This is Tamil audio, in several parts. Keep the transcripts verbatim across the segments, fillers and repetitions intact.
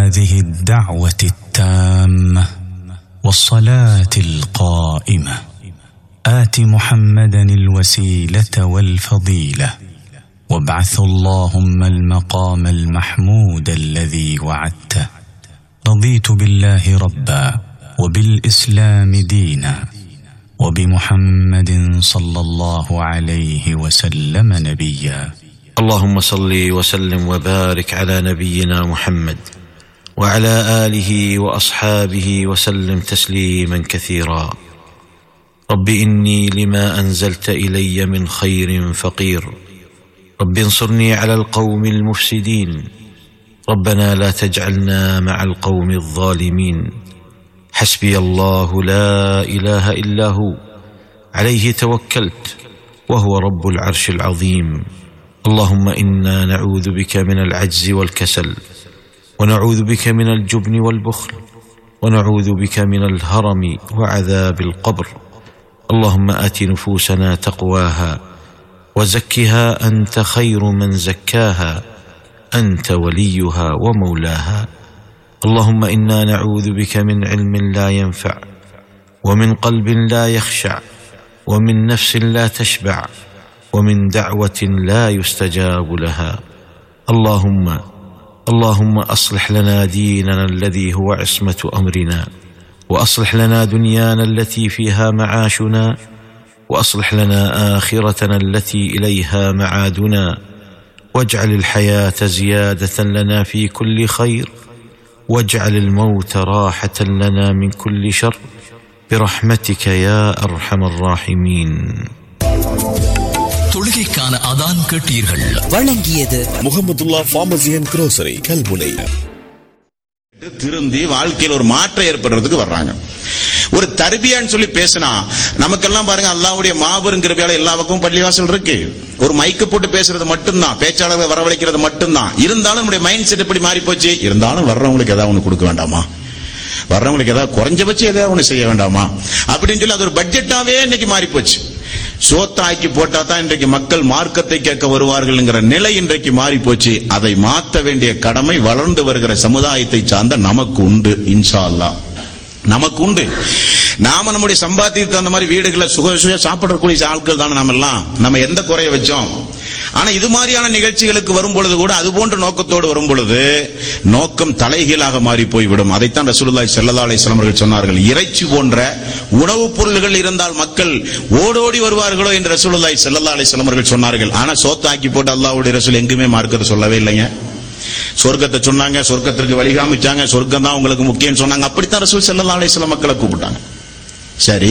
هذه الدعوة التامة والصلاة القائمة آت محمدا الوسيلة والفضيلة وابعث اللهم المقام المحمود الذي وعدته. رضيت بالله ربا وبالإسلام دينا وبمحمد صلى الله عليه وسلم نبيا. اللهم صل وسلم وبارك على نبينا محمد وعلى آله وأصحابه وسلم تسليما كثيرا. رب إني لما أنزلت إلي من خير فقير، رب انصرني على القوم المفسدين، ربنا لا تجعلنا مع القوم الظالمين. حسبي الله لا إله إلا هو عليه توكلت وهو رب العرش العظيم. اللهم إنا نعوذ بك من العجز والكسل، ونعوذ بك من الجبن والبخل، ونعوذ بك من الهرم وعذاب القبر. اللهم آت نفوسنا تقواها وزكها أنت خير من زكاها، أنت وليها ومولاها. اللهم إنا نعوذ بك من علم لا ينفع، ومن قلب لا يخشع، ومن نفس لا تشبع، ومن دعوة لا يستجاب لها. اللهم اللهم أصلح لنا ديننا الذي هو عصمة أمرنا، وأصلح لنا دنيانا التي فيها معاشنا، وأصلح لنا آخرتنا التي إليها معادنا، واجعل الحياة زيادة لنا في كل خير، واجعل الموت راحة لنا من كل شر، برحمتك يا أرحم الراحمين. தொழுகைக்கான அதான் கேட்டீர்கள். வழங்கியது Mahmudullah pharmacy and grocery Kalmunai. திருந்தி வாழ்க்கையில் ஒரு மாற்றம் ஏற்படுறதுக்கு வர்றாங்க. ஒரு தர்பியான்னு சொல்லி பேசினா நமக்கெல்லாம் பாருங்க, அல்லாஹ்வுடைய மாபெரும் கிருபையால எல்லா பக்கமும் பள்ளிவாசல் இருக்கு. ஒரு மைக்கு போட்டு பேசுறது மட்டும்தான், பேச்சாளர்கள் வரவழைக்கிறது மட்டும்தான். இருந்தாலும் நம்முடைய மைண்ட் செட் எப்படி மாறி போச்சு? இருந்தாலும் வர்றவங்களுக்கு ஏதாவது ஒண்ணு கொடுக்க வேண்டாமா? வர்றவங்களுக்கு ஏதாவது குறைஞ்சபட்சம் ஏதாவது ஒண்ணு செய்ய வேண்டாமா அப்படின்னு சொல்லி அது ஒரு பட்ஜெட்டாவே இன்னைக்கு மாறி போச்சு. சோத்தாக்கி போட்டா தான் இன்றைக்கு மக்கள் மார்க்கத்தை கேட்க வருவார்கள் நிலை இன்றைக்கு மாறி போச்சு. அதை மாற்ற வேண்டிய கடமை வளர்ந்து வருகிற சமுதாயத்தை சார்ந்த நமக்கு உண்டு. இன்ஷா அல்லாஹ் நமக்கு உண்டு. நாம நம்முடைய சம்பாத்தியத்துக்கு அந்த மாதிரி வீடுகளை சுக சுய சாப்பிடக்கூடிய ஆட்கள் தானே நம்ம எல்லாம். நம்ம எந்த குறைய வச்சோம்? ஆனா இது மாதிரியான நிகழ்ச்சிகளுக்கு வரும் பொழுது கூட அது போன்ற நோக்கத்தோடு வரும் பொழுது நோக்கம் தலைகீழாக மாறி போய்விடும். அதைத்தான் ரசூலுல்லாஹி ஸல்லல்லாஹு அலைஹி வஸல்லம் அவர்கள் சொன்னார்கள். இறைச்சி போன்ற உணவுப் பொருள்கள் இருந்தால் மக்கள் ஓடோடி வருவார்களோ என்று ரசூலுல்லாஹி ஸல்லல்லாஹு அலைஹி வஸல்லம் அவர்கள் சொன்னார்கள். ஆனா சோத்தாக்கி போட்டு அல்லாஹ்வுடைய ரசூல் எங்குமே மார்க்கத்தை சொல்லவே இல்லைங்க. சொர்க்கத்தை சொன்னாங்க, சொர்க்கத்திற்கு வழிகாமிச்சாங்க, சொர்க்கம் தான் உங்களுக்கு முக்கியம் சொன்னாங்க. அப்படித்தான் ரசூல் ஸல்லல்லாஹு அலைஹி வஸல்லம் மக்களை கூப்பிட்டாங்க. சரி,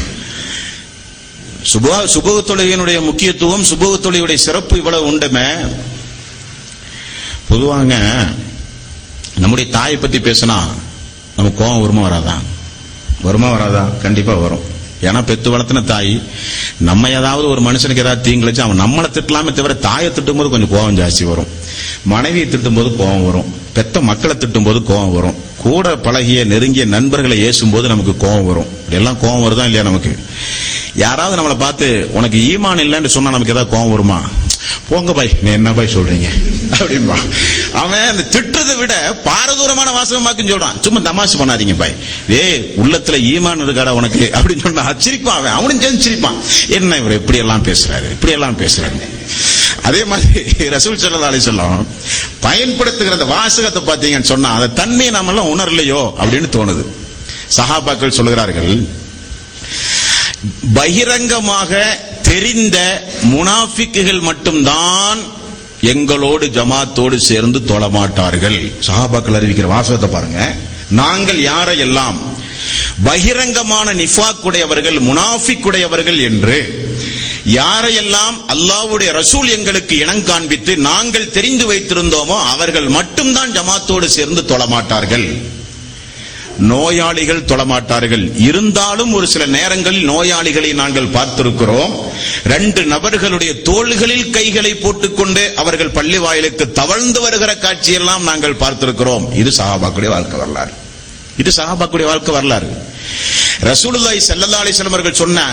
சுப சுபஹ் தொழுகையினுடைய முக்கியத்துவம், சுபஹ் தொழுகையுடைய சிறப்பு இவ்வளவு உண்டுமே. பொதுவாங்க நம்முடைய தாயை பத்தி பேசினா நமக்கு கோபம் வருமா வராதா? வருமா வராதா? கண்டிப்பா வரும். ஏன்னா பெத்து வளர்த்தின தாய் நம்ம ஏதாவது ஒரு மனுஷனுக்கு ஏதாவது தீங்கிழிச்சு அவன் நம்மளை திட்டலாமே தவிர தாயை திட்டும் போது கொஞ்சம் கோபம் ஜாஸ்தி வரும். மனைவியை திட்டும் போது கோபம் வரும். பெத்த மக்களை திட்டும் போது கோபம் வரும். கூட பழகிய நெருங்கிய நண்பர்களை ஏசும் போது நமக்கு கோபம் வரும். எல்லாம் கோபம் வருதா இல்லையா? நமக்கு யாராவது நம்மளை பார்த்து உனக்கு ஈமான் இல்லைன்னு சொன்னா நமக்கு ஏதாவது கோபம் வருமா? போங்க பாய், நீ என்ன பாய் சொல்றீங்க அப்படின்பா. அவன் அந்த திட்டத்தை விட பாரதூரமான வாசகமாக்குன்னு சொல்றான். சும்மா தமாஷ் பண்ணாதீங்க பாய், ஏ உள்ளத்துல ஈமான் இருக்காடா உனக்கு அப்படின்னு சொன்னா சிரிப்பான். அவன் அவனும் சேர்ந்து சிரிப்பான். என்ன இவர் இப்படி எல்லாம் பேசுறாரு, இப்படி எல்லாம் பேசுறாரு. அதே மாதிரி ரசூல் ஸல்லல்லாஹு அலைஹி வஸல்லம் பயன்படுத்துகிற அந்த வாசகத்தை பார்த்தீங்கன்னு சொன்னா அந்த தன்மையை நாம எல்லாம் உணரலையோ அப்படின்னு தோணுது. சஹாபாக்கள் சொல்லுகிறார்கள், பகிரங்கமாக தெரிந்த முனாஃபிக்குகள் மட்டும்தான் எங்களோடு ஜமாத்தோடு சேர்ந்து தொழமாட்டார்கள். சஹாபாக்கள் அறிவிக்கிற வாசகத்தை பாருங்க. நாங்கள் யாரையெல்லாம் பகிரங்கமான நிஃபாக் உடையவர்கள், முனாஃபிக் உடையவர்கள் என்று யாரையெல்லாம் அல்லாஹ்வுடைய ரசூல் எங்களுக்கு இனம் காண்பித்து நாங்கள் தெரிந்து வைத்திருந்தோமோ அவர்கள் மட்டும்தான் ஜமாத்தோடு சேர்ந்து தொழமாட்டார்கள். நோயாளிகள் தொழமாட்டார்கள். இருந்தாலும் ஒரு சில நேரங்களில் நோயாளிகளை நாங்கள் பார்த்திருக்கிறோம். ரெண்டு நபர்களுடைய தோள்களில் கைகளை போட்டுக்கொண்டு அவர்கள் பள்ளி வாயிலுக்கு தவழ்ந்து வருகிற காட்சியெல்லாம் நாங்கள் பார்த்திருக்கிறோம். இது சஹாபாக்குடைய வாழ்க்கை வரலாறு. இது சஹாபாக்குடைய வாழ்க்கை வரலாறு. ரசூலுல்லாஹி ஸல்லல்லாஹு அலைஹி வஸல்லம் அவர்கள் சொன்ன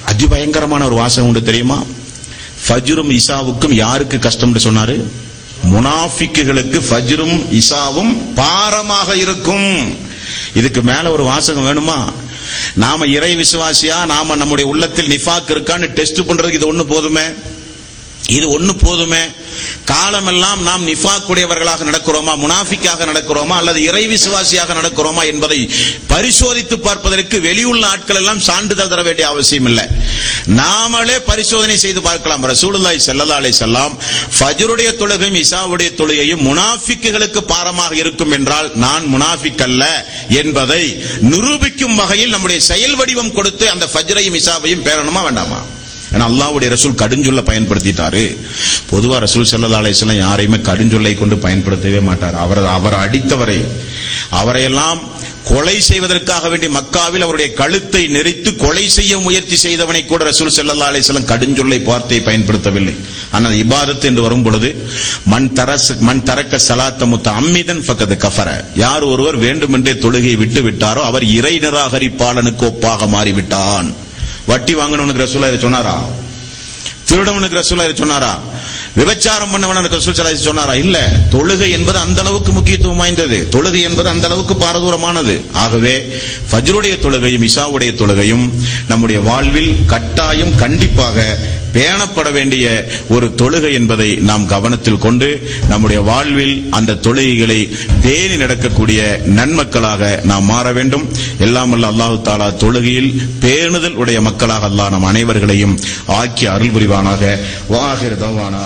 அதிபயங்கரமான ஒரு வாசகம் உண்டு தெரியுமா? ஃபஜ்ரும் இசாவுக்கும் யாருக்கு கஷ்டம்னு சொன்னாரு? முனாஃபிக்குகளுக்கு ஃபஜ்ரும் இசாவும் பாரமாக இருக்கும். இதுக்கு மேல ஒரு வாசகம் வேணுமா? நாம இறை விசுவாசியா, நாம நம்முடைய உள்ளத்தில் நிஃபாக் இருக்கான்னு டெஸ்ட் பண்றதுக்கு இது ஒண்ணு போதுமே, இது ஒண்ணு போதுமே. காலமெல்லாம் நாம் நிஃபாக் உடையவர்களாக நடக்கிறோமா, முனாஃபிக்காக நடக்கிறோமா, அல்லது இறை விசுவாசியாக நடக்கிறோமா என்பதை பரிசோதித்து பார்ப்பதற்கு வெளியுள்ள ஆட்கள் எல்லாம் சான்றிதழ் தர வேண்டிய அவசியம் இல்லை. நாமளே பரிசோதனை செய்து பார்க்கலாம். ரசூலுல்லாஹி ஸல்லல்லாஹு அலைஹி வஸல்லம் ஃபஜ்ருடைய தொழுகையும் இசாவுடைய தொழுகையும் முனாஃபிக்குகளுக்கு பாரமாக இருக்கும் என்றால் நான் முனாஃபிக் அல்ல என்பதை நிரூபிக்கும் வகையில் நம்முடைய செயல் வடிவம் கொடுத்து அந்த ஃபஜ்ரையும் இசாவையும் பேரணுமா வேண்டாமா? ஏன்னா அல்லாஹ்வுடைய ரசூல் கடுஞ்சொல்லை பயன்படுத்திட்டாரு. பொதுவா ரசூல் ஸல்லல்லாஹு அலைஹி வஸல்லம் யாரையுமே கடுஞ்சொல்லை கொண்டு பயன்படுத்தவே மாட்டார். அவர் அவர் அடித்தவரை, அவரையெல்லாம் கொலை செய்வதற்காக வேண்டி மக்காவில் அவருடைய கழுத்தை நெரித்து கொலை செய்ய முயற்சி செய்தவனை கூட ரசூல் ஸல்லல்லாஹு அலைஹி வஸல்லம் கடுஞ்சொல்லை வார்த்தை பயன்படுத்தவில்லை. ஆனால் இபாதத் என்று வரும் பொழுது மன் தரஸ் மன் தரக்க ஸலாத்த முத்தஅம்மிதன் ஃபகத் கஃபர, யார் ஒருவர் வேண்டுமென்றே தொழுகையை விட்டு விட்டாரோ அவர் இறை நிராகரிப்பாளனுக்கு ஒப்பாக மாறிவிட்டான். வட்டி வாங்கணும்னு ரசூலுல்லாஹ் இதை சொன்னாரா? திருடவனுக்கு ரசூலுல்லாஹ் இதை சொன்னாரா? விபச்சாரம் பண்ணவனுக்கு ரசூல் ஸல்லல்லாஹு அலைஹி வஸல்லம் சொன்னாரா? இல்ல. தொழுகை என்பது அந்த அளவுக்கு முக்கியத்துவம் வாய்ந்தது, தொழுகை என்பது அந்த அளவுக்கு பாரதூரமானது. ஆகவே ஃபஜ்ருடைய தொழுகையும் இஷாவுடைய தொழுகையும் நம்முடைய வாழ்வில் கட்டாயம் கண்டிப்பாக பேணப்பட வேண்டிய ஒரு தொழுகை என்பதை நாம் கவனத்தில் கொண்டு நம்முடைய வாழ்வில் அந்த தொழுகைகளை பேணி நடக்கக்கூடிய நன்மக்களாக நாம் மாற வேண்டும். எல்லாம் வல்ல அல்லாஹ் தஆலா தொழுகையில் பேணுதல் உடைய மக்களாக அல்லாஹ் நம் அனைவர்களையும் ஆக்கி அருள் புரிவானாக. வாஹிர் தவானா.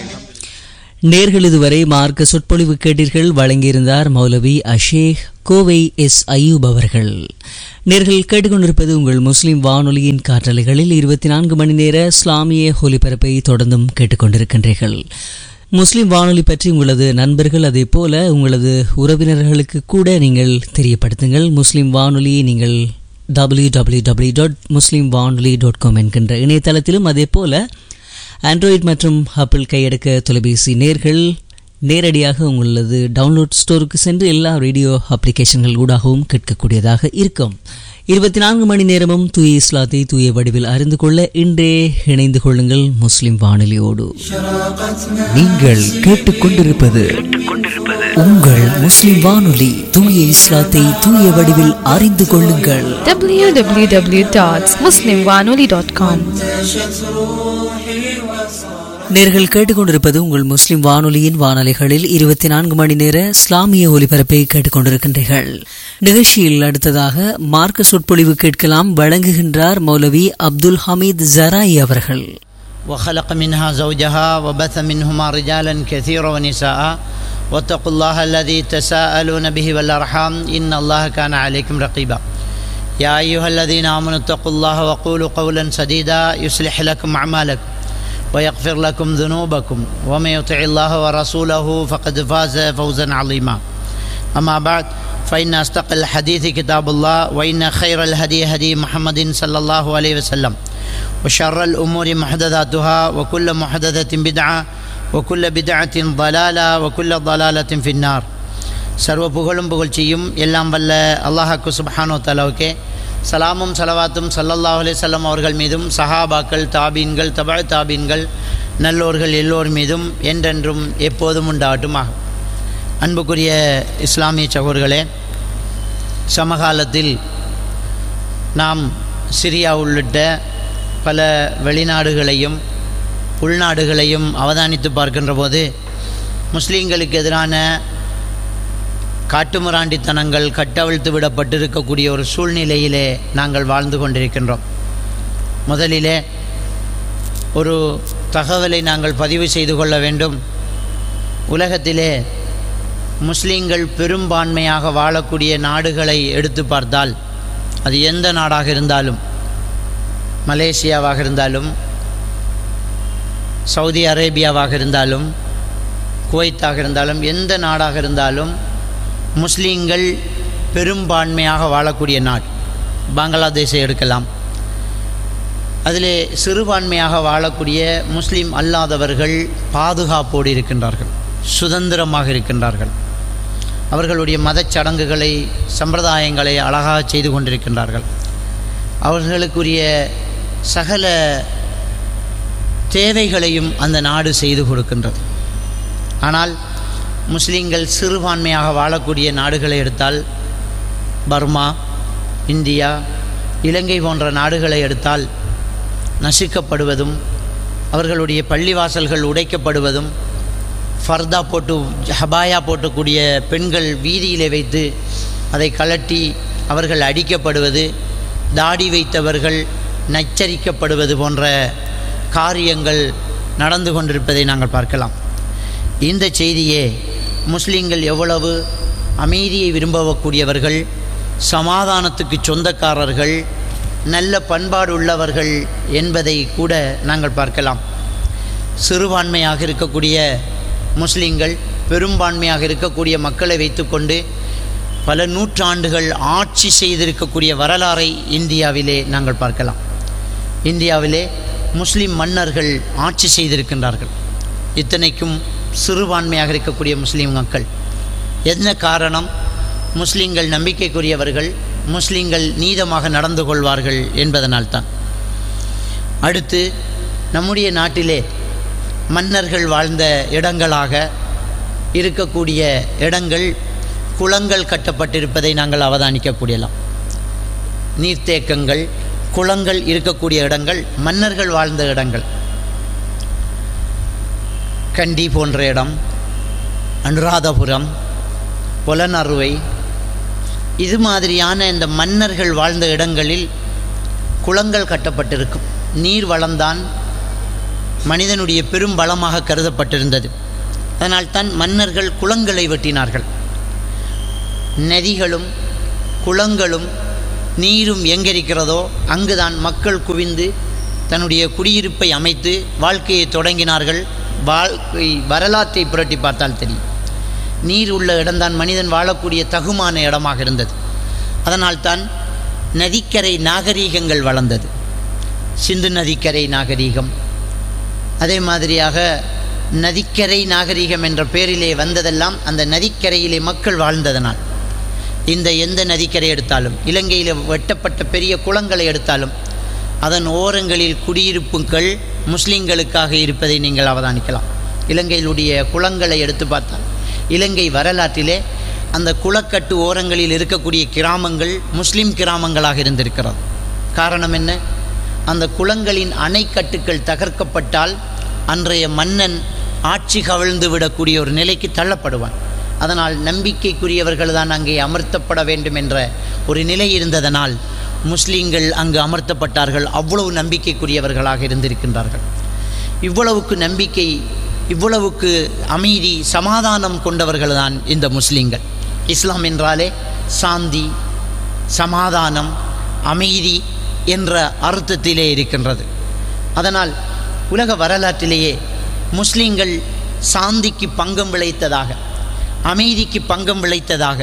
நேர்கள் இதுவரை மார்க்க சொற்பொழிவு கேட்டீர்கள். வழங்கியிருந்தார் மௌலவி அஷேக் கோவை எஸ் அய்யூப் அவர்கள். நேர்கள் கேட்டுக்கொண்டிருப்பது உங்கள் முஸ்லிம் வானொலியின் காற்றலைகளில் இருபத்தி நான்கு மணி நேர இஸ்லாமிய ஒலிபரப்பை தொடர்ந்தும் கேட்டுக்கொண்டிருக்கின்றீர்கள். முஸ்லிம் வானொலி பற்றி உங்களது நண்பர்கள் அதே போல உங்களது உறவினர்களுக்கு கூட நீங்கள் தெரியப்படுத்துங்கள். முஸ்லிம் வானொலியை நீங்கள் டபிள்யூ டபிள்யூ டபிள்யூ டாட் முஸ்லிம் வானொலி டாட் காம் என்கின்ற இணையதளத்திலும் அதே போல ஆண்ட்ராய்டு மற்றும் ஆப்பிள் கையடக்க தொலைபேசி நேர்கள் நேரடியாக உங்களது டவுன்லோட் ஸ்டோருக்கு சென்று எல்லா ரேடியோ அப்ளிகேஷன்கள் ஊடாகவும் கேட்கக்கூடியதாக இருக்கும். இருபத்தி நான்கு மணி நேரமும் தூய இஸ்லாத்தை தூய வடிவில் அறிந்து கொள்ள இன்றே இணைந்து கொள்ளுங்கள் முஸ்லிம் வானொலியோடு. நீங்கள் கேட்டுக்கொண்டிருப்பது உங்கள் முஸ்லிம் வானொலி. தூய இஸ்லாத்தை தூய வடிவில் அறிந்து கொள்ளுங்கள். டபிள்யூ டபிள்யூ டபிள்யூ டாட் முஸ்லிம் வானொலி டாட் காம். நேர்கள் கேட்டுக்கொண்டிருப்பது உங்கள் முஸ்லிம் வானொலியின் வானொலிகளில் இருபத்தி நான்கு மணி நேர இஸ்லாமிய ஒலிபரப்பை கேட்டுக்கொண்டிருக்கின்றீர்கள். நிகழ்ச்சியில் அடுத்ததாக மார்க்க சொற்பொழிவு கேட்கலாம். வழங்குகின்றார் மௌலவி அப்துல் ஹமீத் ஜராயி அவர்கள். وخلق منها زوجها وبث منهما رجالا كثيرا ونساء واتقوا الله الذي تساءلون به والأرحام إن الله كان عليكم رقيبا يا أيها الذين آمنوا اتقوا الله وقولوا قولا سديدا يصلح لكم أعمالكم ويغفر لكم ذنوبكم ومن يطع الله ورسوله فقد فاز فوزا عظيما أما بعد فإن أصدق الحديث كتاب الله وإن خير الهدي هدي محمد صلى الله عليه وسلم وشر الأمور محدثاتها وكل محدثة بدعة وكل بدعة ضلالة وكل ضلالة في النار. சர்வ புகழும் புகழ்ச்சியும் எல்லாம் வல்ல அல்லாஹ்வுக்கு சுப்ஹானஹு வ தஆலாவுக்கே, சலாமும் சலவாத்தும் ஸல்லல்லாஹு அலைஹி வஸல்லம் அவர்கள் மீதும் சஹாபாக்கள், தாபீன்கள், தபஅ தாபீன்கள், நல்லோர்கள் எல்லோர் மீதும் என்றென்றும் எப்போதும் உண்டாகட்டுமாக. அன்புக்குரிய இஸ்லாமிய சகோதரர்களே, சமகாலத்தில் நாம் சிரியா உள்ளிட்ட பல வெளிநாடுகளையும் உள்நாடுகளையும் அவதானித்து பார்க்கின்ற போது முஸ்லீம்களுக்கு எதிரான காட்டுமிராண்டித்தனங்கள் கட்டவிழ்த்து விடப்பட்டிருக்கக்கூடிய ஒரு சூழ்நிலையிலே நாங்கள் வாழ்ந்து கொண்டிருக்கின்றோம். முதலிலே ஒரு தகவலை நாங்கள் பதிவு செய்து கொள்ள வேண்டும். உலகத்திலே முஸ்லீம்கள் பெரும்பான்மையாக வாழக்கூடிய நாடுகளை எடுத்து பார்த்தால் அது எந்த நாடாக இருந்தாலும், மலேசியாவாக இருந்தாலும், சவுதி அரேபியாவாக இருந்தாலும், குவைத்தாக இருந்தாலும், எந்த நாடாக இருந்தாலும் முஸ்லீம்கள் பெரும்பான்மையாக வாழக்கூடிய நாடு. பங்களாதேஷை எடுக்கலாம். அதிலே சிறுபான்மையாக வாழக்கூடிய முஸ்லீம் அல்லாதவர்கள் பாதுகாப்போடு இருக்கின்றார்கள், சுதந்திரமாக இருக்கின்றார்கள். அவர்களுடைய மதச் சடங்குகளை, சம்பிரதாயங்களை அழகாக செய்து கொண்டிருக்கின்றார்கள். அவர்களுக்குரிய சகல தேவைகளையும் அந்த நாடு செய்து கொடுக்கின்றது. ஆனால் முஸ்லீம்கள் சிறுபான்மையாக வாழக்கூடிய நாடுகளை எடுத்தால், பர்மா, இந்தியா, இலங்கை போன்ற நாடுகளை எடுத்தால் நசுக்கப்படுவதும், அவர்களுடைய பள்ளிவாசல்கள் உடைக்கப்படுவதும், ஃபர்தா போட்டு ஹபாயா போட்டக்கூடிய பெண்கள் வீதியிலே வைத்து அதை கலட்டி அவர்கள் அடிக்கப்படுவது, தாடி வைத்தவர்கள் நச்சரிக்கப்படுவது போன்ற காரியங்கள் நடந்து கொண்டிருப்பதை நாங்கள் பார்க்கலாம். இந்த செய்தியே முஸ்லீம்கள் எவ்வளவு அமைதியை விரும்பக்கூடியவர்கள், சமாதானத்துக்கு சொந்தக்காரர்கள், நல்ல பண்பாடு உள்ளவர்கள் என்பதை கூட நாங்கள் பார்க்கலாம். சிறுபான்மையாக இருக்கக்கூடிய முஸ்லீம்கள் பெரும்பான்மையாக இருக்கக்கூடிய மக்களை வைத்துக்கொண்டு பல நூற்றாண்டுகள் ஆட்சி செய்திருக்கக்கூடிய வரலாறை இந்தியாவிலே நாங்கள் பார்க்கலாம். இந்தியாவிலே முஸ்லீம் மன்னர்கள் ஆட்சி செய்திருக்கின்றார்கள். இத்தனைக்கும் சிறுபான்மையாக இருக்கக்கூடிய முஸ்லீம் மக்கள். என்ன காரணம்? முஸ்லீம்கள் நம்பிக்கைக்குரியவர்கள், முஸ்லீம்கள் நீதமாக நடந்து கொள்வார்கள் என்பதனால்தான். அடுத்து, நம்முடைய நாட்டிலே மன்னர்கள் வாழ்ந்த இடங்களாக இருக்கக்கூடிய இடங்கள் குளங்கள் கட்டப்பட்டிருப்பதை நாங்கள் அவதானிக்கக்கூடியலாம். நீர்த்தேக்கங்கள், குளங்கள் இருக்கக்கூடிய இடங்கள் மன்னர்கள் வாழ்ந்த இடங்கள். கண்டி போன்ற இடம், அனுராதபுரம், பொலனறுவை, இது மாதிரியான இந்த மன்னர்கள் வாழ்ந்த இடங்களில் குளங்கள் கட்டப்பட்டிருக்கும். நீர் வளம்தான் மனிதனுடைய பெரும் பலமாக கருதப்பட்டிருந்தது. அதனால்தான் மன்னர்கள் குளங்களை வெட்டினார்கள். நதிகளும் குளங்களும் நீரும் எங்கிருக்கிறதோ அங்குதான் மக்கள் குவிந்து தன்னுடைய குடியிருப்பை அமைத்து வாழ்க்கையை தொடங்கினார்கள். வாழ்க்கை வரலாற்றை புரட்டி பார்த்தால் தெரியும். நீர் உள்ள இடம்தான் மனிதன் வாழக்கூடிய தகுமான இடமாக இருந்தது. அதனால்தான் நதிக்கரை நாகரீகங்கள் வளர்ந்தது. சிந்து நதிக்கரை நாகரீகம், அதே மாதிரியாக நதிக்கரை நாகரீகம் என்ற பெயரிலே வந்ததெல்லாம் அந்த நதிக்கரையிலே மக்கள் வாழ்ந்ததனால். இந்த எந்த நதிக்கரை எடுத்தாலும், இலங்கையில் வெட்டப்பட்ட பெரிய குளங்களை எடுத்தாலும் அதன் ஓரங்களில் குடியிருப்புகள் முஸ்லீம்களுக்காக இருப்பதை நீங்கள் அவதானிக்கலாம். இலங்கையிலுடைய குளங்களை எடுத்து பார்த்தால் இலங்கை வரலாற்றிலே அந்த குளக்கட்டு ஓரங்களில் இருக்கக்கூடிய கிராமங்கள் முஸ்லீம் கிராமங்களாக இருந்திருக்கிறது. காரணம் என்ன? அந்த குளங்களின் அணைக்கட்டுக்கள் தகர்க்கப்பட்டால் அன்றைய மன்னன் ஆட்சி கவிழ்ந்து விடக்கூடிய ஒரு நிலைக்கு தள்ளப்படுவான். அதனால் நம்பிக்கைக்குரியவர்கள் தான் அங்கே அமர்த்தப்பட வேண்டும் என்ற ஒரு நிலை இருந்ததனால் முஸ்லீம்கள் அங்கு அமர்த்தப்பட்டார்கள். அவ்வளவு நம்பிக்கைக்குரியவர்களாக இருந்திருக்கின்றார்கள். இவ்வளவுக்கு நம்பிக்கை, இவ்வளவுக்கு அமைதி, சமாதானம் கொண்டவர்கள் தான் இந்த முஸ்லீம்கள். இஸ்லாம் என்றாலே சாந்தி, சமாதானம், அமைதி என்ற அர்த்தத்திலே இருக்கின்றது. அதனால் உலக வரலாற்றிலேயே முஸ்லீம்கள் சாந்திக்கு பங்கம் விளைத்ததாக, அமைதிக்கு பங்கம் விளைத்ததாக,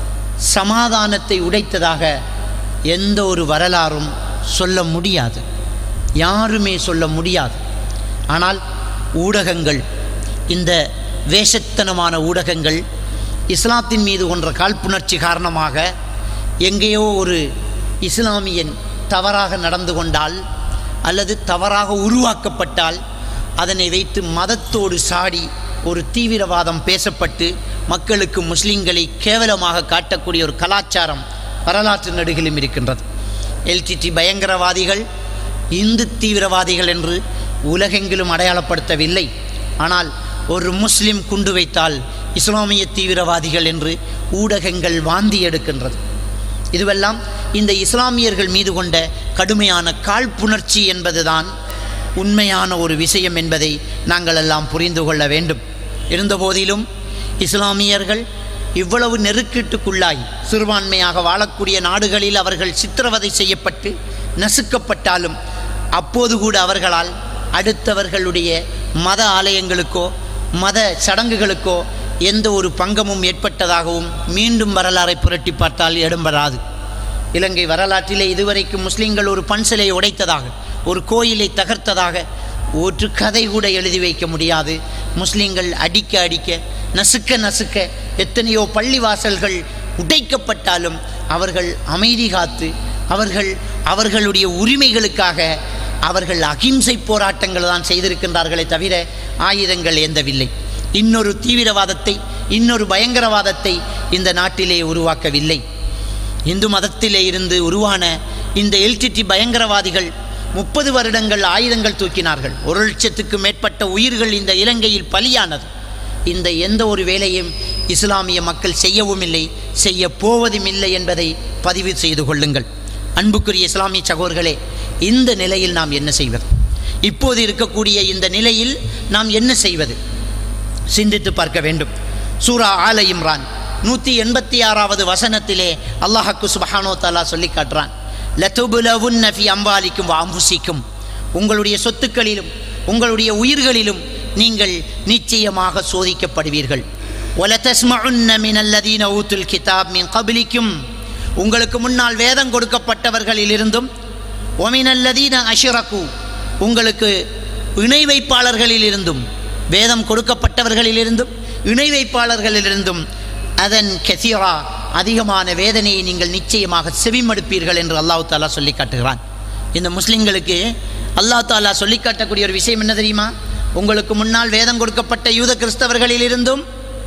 சமாதானத்தை உடைத்ததாக எந்த ஒரு வரலாறும் சொல்ல முடியாது, யாருமே சொல்ல முடியாது. ஆனால் ஊடகங்கள், இந்த வேஷத்தனமான ஊடகங்கள் இஸ்லாத்தின் மீது கொன்ற காழ்ப்புணர்ச்சி காரணமாக எங்கேயோ ஒரு இஸ்லாமியன் தவறாக நடந்து கொண்டால் அல்லது தவறாக உருவாக்கப்பட்டால் அதனை வைத்து மதத்தோடு சாடி ஒரு தீவிரவாதம் பேசப்பட்டு மக்களுக்கு முஸ்லீம்களை கேவலமாக காட்டக்கூடிய ஒரு கலாச்சாரம் வரலாற்று நடுகிலும் இருக்கின்றது. எல்டிடி பயங்கரவாதிகள் இந்து தீவிரவாதிகள் என்று உலகெங்கிலும் அடையாளப்படுத்தவில்லை. ஆனால் ஒரு முஸ்லிம் குண்டு வைத்தால் இஸ்லாமிய தீவிரவாதிகள் என்று ஊடகங்கள் வாந்தி எடுக்கின்றது. இதுவெல்லாம் இந்த இஸ்லாமியர்கள் மீது கொண்ட கடுமையான காழ்ப்புணர்ச்சி என்பதுதான் உண்மையான ஒரு விஷயம் என்பதை நாங்கள் எல்லாம் புரிந்து கொள்ள வேண்டும். இருந்தபோதிலும் இஸ்லாமியர்கள் இவ்வளவு நெருக்கீட்டுக்குள்ளாய் சிறுபான்மையாக வாழக்கூடிய நாடுகளில் அவர்கள் சித்திரவதை செய்யப்பட்டு நசுக்கப்பட்டாலும் அப்போது கூட அவர்களால் அடுத்தவர்களுடைய மத ஆலயங்களுக்கோ மத சடங்குகளுக்கோ எந்த ஒரு பங்கமும் ஏற்பட்டதாகவும் மீண்டும் வரலாறை புரட்டி பார்த்தால் இடம்பெறாது. இலங்கை வரலாற்றிலே இதுவரைக்கும் முஸ்லீம்கள் ஒரு பன்சிலை உடைத்ததாக, ஒரு கோயிலை தகர்த்ததாக ஒரு கதை கூட எழுதி வைக்க முடியாது. முஸ்லீம்கள் அடிக்க அடிக்க, நசுக்க நசுக்க எத்தனையோ பள்ளிவாசல்கள் உடைக்கப்பட்டாலும் அவர்கள் அமைதி காத்து, அவர்கள் அவர்களுடைய உரிமைகளுக்காக அவர்கள் அகிம்சை போராட்டங்கள் தான் செய்திருக்கின்றார்களே தவிர ஆயுதங்கள் ஏந்தவில்லை. இன்னொரு தீவிரவாதத்தை, இன்னொரு பயங்கரவாதத்தை இந்த நாட்டிலே உருவாக்கவில்லை. இந்து மதத்திலே இருந்து உருவான இந்த எல்டிடி பயங்கரவாதிகள் முப்பது வருடங்கள் ஆயுதங்கள் தூக்கினார்கள். ஒரு லட்சத்துக்கு மேற்பட்ட உயிர்கள் இந்த இலங்கையில் பலியானது. இந்த எந்த ஒரு வேலையும் இஸ்லாமிய மக்கள் செய்யவும் இல்லை, செய்ய போவதும் இல்லை என்பதை பதிவு செய்து கொள்ளுங்கள். அன்புக்குரிய இஸ்லாமிய சகோதரர்களே, இந்த நிலையில் நாம் என்ன செய்வது? இப்போது இருக்கக்கூடிய இந்த நிலையில் நாம் என்ன செய்வது? சிந்தித்து பார்க்க வேண்டும். சூரா ஆல இம்ரான் நூற்றி எண்பத்தி ஆறாவது வசனத்திலே அல்லாஹ்க்கு சுப்ஹானஹு வ தஆலா சொல்லி காட்டுறான், லதுபுலவுன்ன ஃபி அம்வாலிக்கும் வ அன்ஃபுசிக்கும், உங்களுடைய சொத்துக்களிலும் உங்களுடைய உயிர்களிலும் நீங்கள் நிச்சயமாக சோதிக்கப்படுவீர்கள். வலதஸ்மஉன்ன மினல்லதீன ஊத்துல் கிதாப் மின் கப்லிக்கும், உங்களுக்கு முன்னால் வேதம் கொடுக்கப்பட்டவர்களிலிருந்தும், ஒமினல்லதீன அஷ்ரகு, உங்களுக்கு இணை வைப்பாளர்களிலிருந்தும், வேதம் கொடுக்கப்பட்டவர்களிலிருந்தும் இணை வைப்பாளர்களிலிருந்தும் அதன் கசீரா, அதிகமான வேதனையை நீங்கள் நிச்சயமாக செவிமடுப்பீர்கள் என்று அல்லாஹ் தாலா சொல்லி காட்டுகிறான். இந்த முஸ்லிம்களுக்கு அல்லாஹ் தாலா சொல்லி காட்டக்கூடிய ஒரு விஷயம் என்ன தெரியுமா? உங்களுக்கு முன்னால் வேதம் கொடுக்கப்பட்ட யூத கிறிஸ்தவர்களிலிருந்தும்